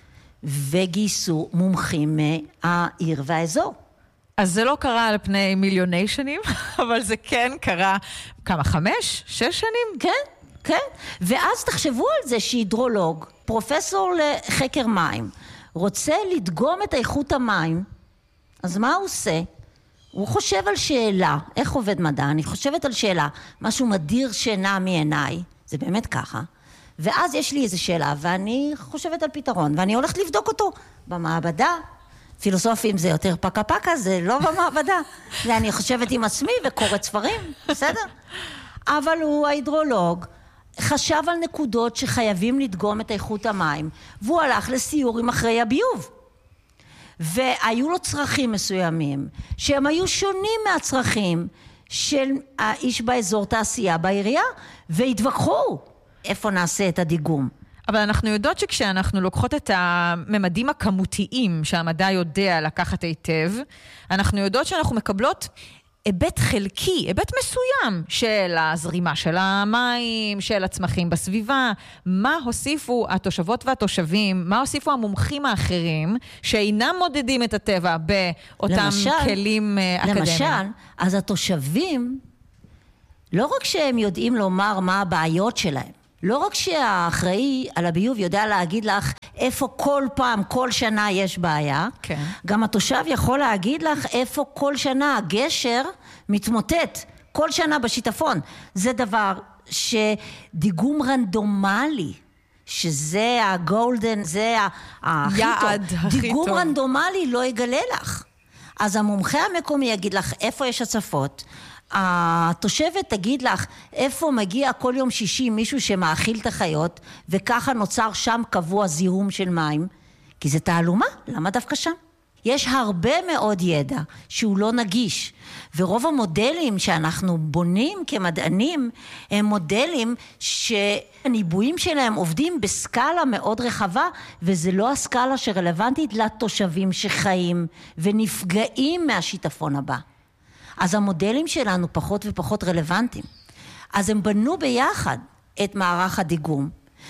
וגייסו מומחים מהעיר והאזור. אז זה לא קרה על פני מיליוני שנים, אבל זה כן קרה כמה, חמש, שש שנים? כן, כן. ואז תחשבו על זה שהידרולוג, פרופסור לחקר מים, רוצה לדגום את איכות המים, אז מה הוא עושה? הוא חושב על שאלה, איך עובד מדע? אני חושבת על שאלה, משהו מדיר שינה מעיניי, זה באמת ככה, ואז יש לי איזו שאלה, ואני חושבת על פתרון, ואני הולכת לבדוק אותו במעבדה. פילוסופים זה יותר פקה פקה, זה לא במעבדה. ואני חושבת עם עצמי וקוראת ספרים, בסדר? אבל הוא, ההידרולוג, חשב על נקודות שחייבים לדגום את איכות המים, והוא הלך לסיור עם אחרי הביוב. והיו לו צרכים מסוימים, שהם היו שונים מהצרכים של האיש באזור תעשייה בעירייה, והתווכחו איפה נעשה את הדיגום. אבל אנחנו יודעות שכשאנחנו לוקחות את הממדים הכמותיים שהמדע יודע לקחת היטב, אנחנו יודעות שאנחנו מקבלות היבט חלקי, היבט מסוים של הזרימה של המים, של הצמחים בסביבה. מה הוסיפו התושבות והתושבים, מה הוסיפו המומחים האחרים שאינם מודדים את הטבע באותם למשל, כלים אקדמיים? למשל, אז התושבים, לא רק שהם יודעים לומר מה הבעיות שלהם, לא רק שהאחראי על הביוב יודע להגיד לך איפה כל פעם, כל שנה יש בעיה, כן. גם התושב יכול להגיד לך איפה כל שנה הגשר מתמוטט, כל שנה בשיטפון. זה דבר שדיגום רנדומלי, שזה הגולדן, זה הכי טוב. דיגום טוב. רנדומלי לא יגלה לך. אז המומחה המקומי יגיד לך איפה יש הצפות, התושבת תגיד לך איפה מגיע כל יום שישי מישהו שמאכיל את החיות, וככה נוצר שם קבוע זיהום של מים, כי זה תעלומה, למה דווקא שם? יש הרבה מאוד ידע שהוא לא נגיש, ורוב המודלים שאנחנו בונים כמדענים הם מודלים שהניבויים שלהם עובדים בסקאלה מאוד רחבה, וזה לא הסקאלה שרלוונטית לתושבים שחיים ונפגעים מהשיטפון הבא. אז המודלים שלנו פחות ופחות רלוונטיים. אז הם בנו ביחד את מערך הדיגום,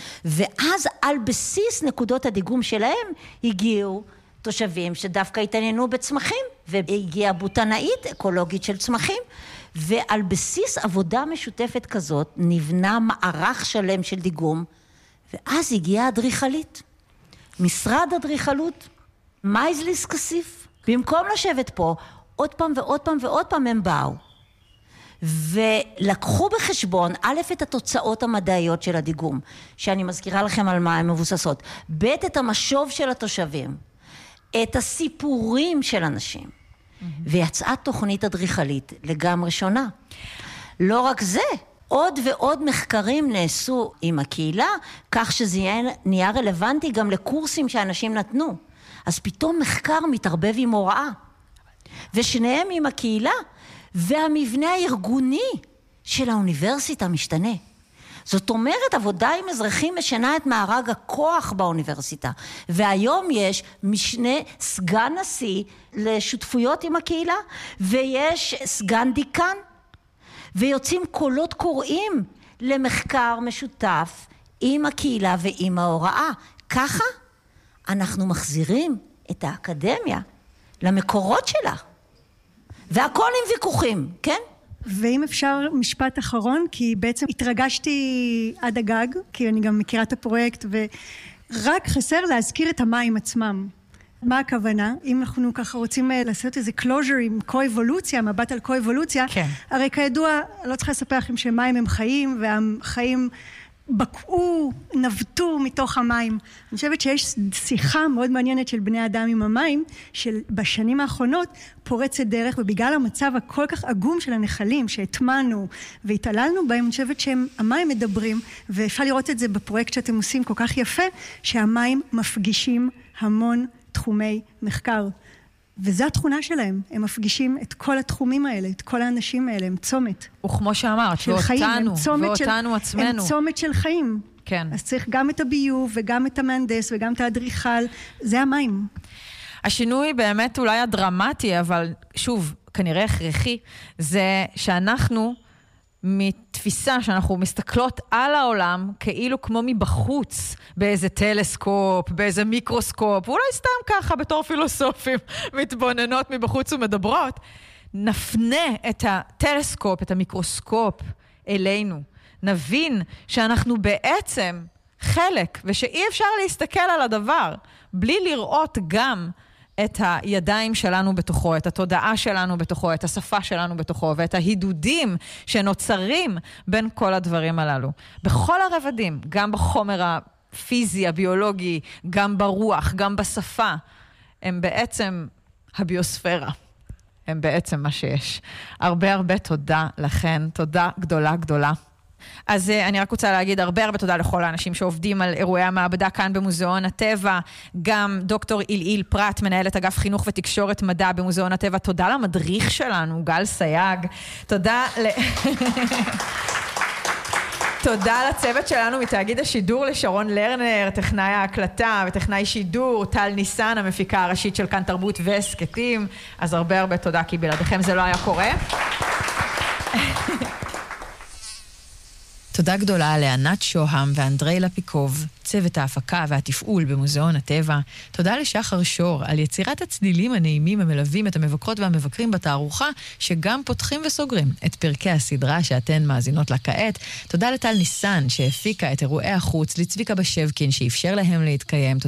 ואז על בסיס נקודות הדיגום שלהם הגיעו תושבים שדווקא התעניינו בצמחים, והגיעה בוטנאית אקולוגית של צמחים, ועל בסיס עבודה משותפת כזאת נבנה מערך שלם של דיגום, ואז הגיעה אדריכלית. משרד אדריכלות, מייזליס כסיף, במקום לשבת פה, עוד פעם ועוד פעם ועוד פעם הם באו, ולקחו בחשבון א' את התוצאות המדעיות של הדיגום, שאני מזכירה לכם על מה הן מבוססות, ב' את המשוב של התושבים, את הסיפורים של אנשים, mm-hmm. ויצאה תוכנית אדריכלית לגמרי שונה. לא רק זה, עוד ועוד מחקרים נעשו עם הקהילה, כך שזה נהיה רלוונטי גם לקורסים שאנשים נתנו. אז פתאום מחקר מתערבב עם הוראה. ושניהם עם הקהילה, והמבנה הארגוני של האוניברסיטה משתנה. זאת אומרת, עבודה עם אזרחים משנה את מארג הכוח באוניברסיטה, והיום יש משנה סגן נשיא לשותפויות עם הקהילה, ויש סגן דיקן, ויוצאים קולות קוראים למחקר משותף עם הקהילה ועם ההוראה, ככה אנחנו מחזירים את האקדמיה למקורות שלה. והכל עם ויכוחים, כן? ואם אפשר משפט אחרון, כי בעצם התרגשתי עד הגג, כי אני גם מכירה את הפרויקט, ורק חסר להזכיר את המים עצמם. מה הכוונה? אם אנחנו ככה רוצים לעשות איזה closure עם קו-אבולוציה, מבט על קו-אבולוציה, כן. הרי כידוע, לא צריכה לספר לכם שמים הם חיים, והחיים בקעו, נבטו מתוך המים. אני חושבת שיש שיחה מאוד מעניינת של בני אדם עם המים, של בשנים האחרונות פורצת דרך, ובגלל המצב הכל כך עגום של הנחלים, שהטמנו והתעללנו בהם, אני חושבת שהמים מדברים, ואפשר לראות את זה בפרויקט שאתם עושים כל כך יפה, שהמים מפגישים המון תחומי מחקר. וזו התכונה שלהם, הם מפגישים את כל התחומים האלה, את כל האנשים האלה, הם צומת. וכמו שאמרת, ואותנו, ואותנו עצמנו. הם צומת של חיים. כן. אז צריך גם את הביוב, וגם את המהנדס, וגם את האדריכל, זה המים. השינוי באמת אולי הדרמטי, אבל שוב, כנראה הכרחי, זה שאנחנו מתפיסה שאנחנו מסתכלות על העולם כאילו כמו מבחוץ, באיזה טלסקופ, באיזה מיקרוסקופ, ואולי סתם ככה בתור פילוסופים מתבוננות מבחוץ ומדברות, נפנה את הטלסקופ, את המיקרוסקופ אלינו. נבין שאנחנו בעצם חלק, ושאי אפשר להסתכל על הדבר, בלי לראות גם את הידיים שלנו בתוכו, את התודעה שלנו בתוכו, את השפה שלנו בתוכו, ואת ההידודים שנוצרים בין כל הדברים הללו. בכל הרבדים, גם בחומר הפיזי, הביולוגי, גם ברוח, גם בשפה, הם בעצם הביוספירה. הם בעצם מה שיש. הרבה הרבה תודה לכן, תודה גדולה גדולה. אז אני רק רוצה להגיד הרבה הרבה תודה לכל האנשים שעובדים על אירועי המעבדה כאן במוזיאון הטבע, גם דוקטור איליל פרט, מנהלת אגף חינוך ותקשורת מדע במוזיאון הטבע, תודה למדריך שלנו, גל סייג, תודה ל... תודה לצוות שלנו מתאגיד השידור, לשרון לרנר, טכנאי ההקלטה וטכנאי שידור, טל ניסן, המפיקה הראשית של כאן תרבות והסקטים, אז הרבה הרבה תודה, כי בלעדיכם זה לא היה קורה. תודה גדולה לענת שוהם ואנדרי לפיקוב, צוות ההפקה והתפעול במוזיאון הטבע. תודה לשחר שור על יצירת הצלילים הנעימים המלווים את המבקרות והמבקרים בתערוכה, שגם פותחים וסוגרים את פרקי הסדרה שאתן מאזינות לה כעת. תודה לטל ניסן שהפיקה את אירועי החוץ, לצביקה בשבקין שאפשר להם להתקיים.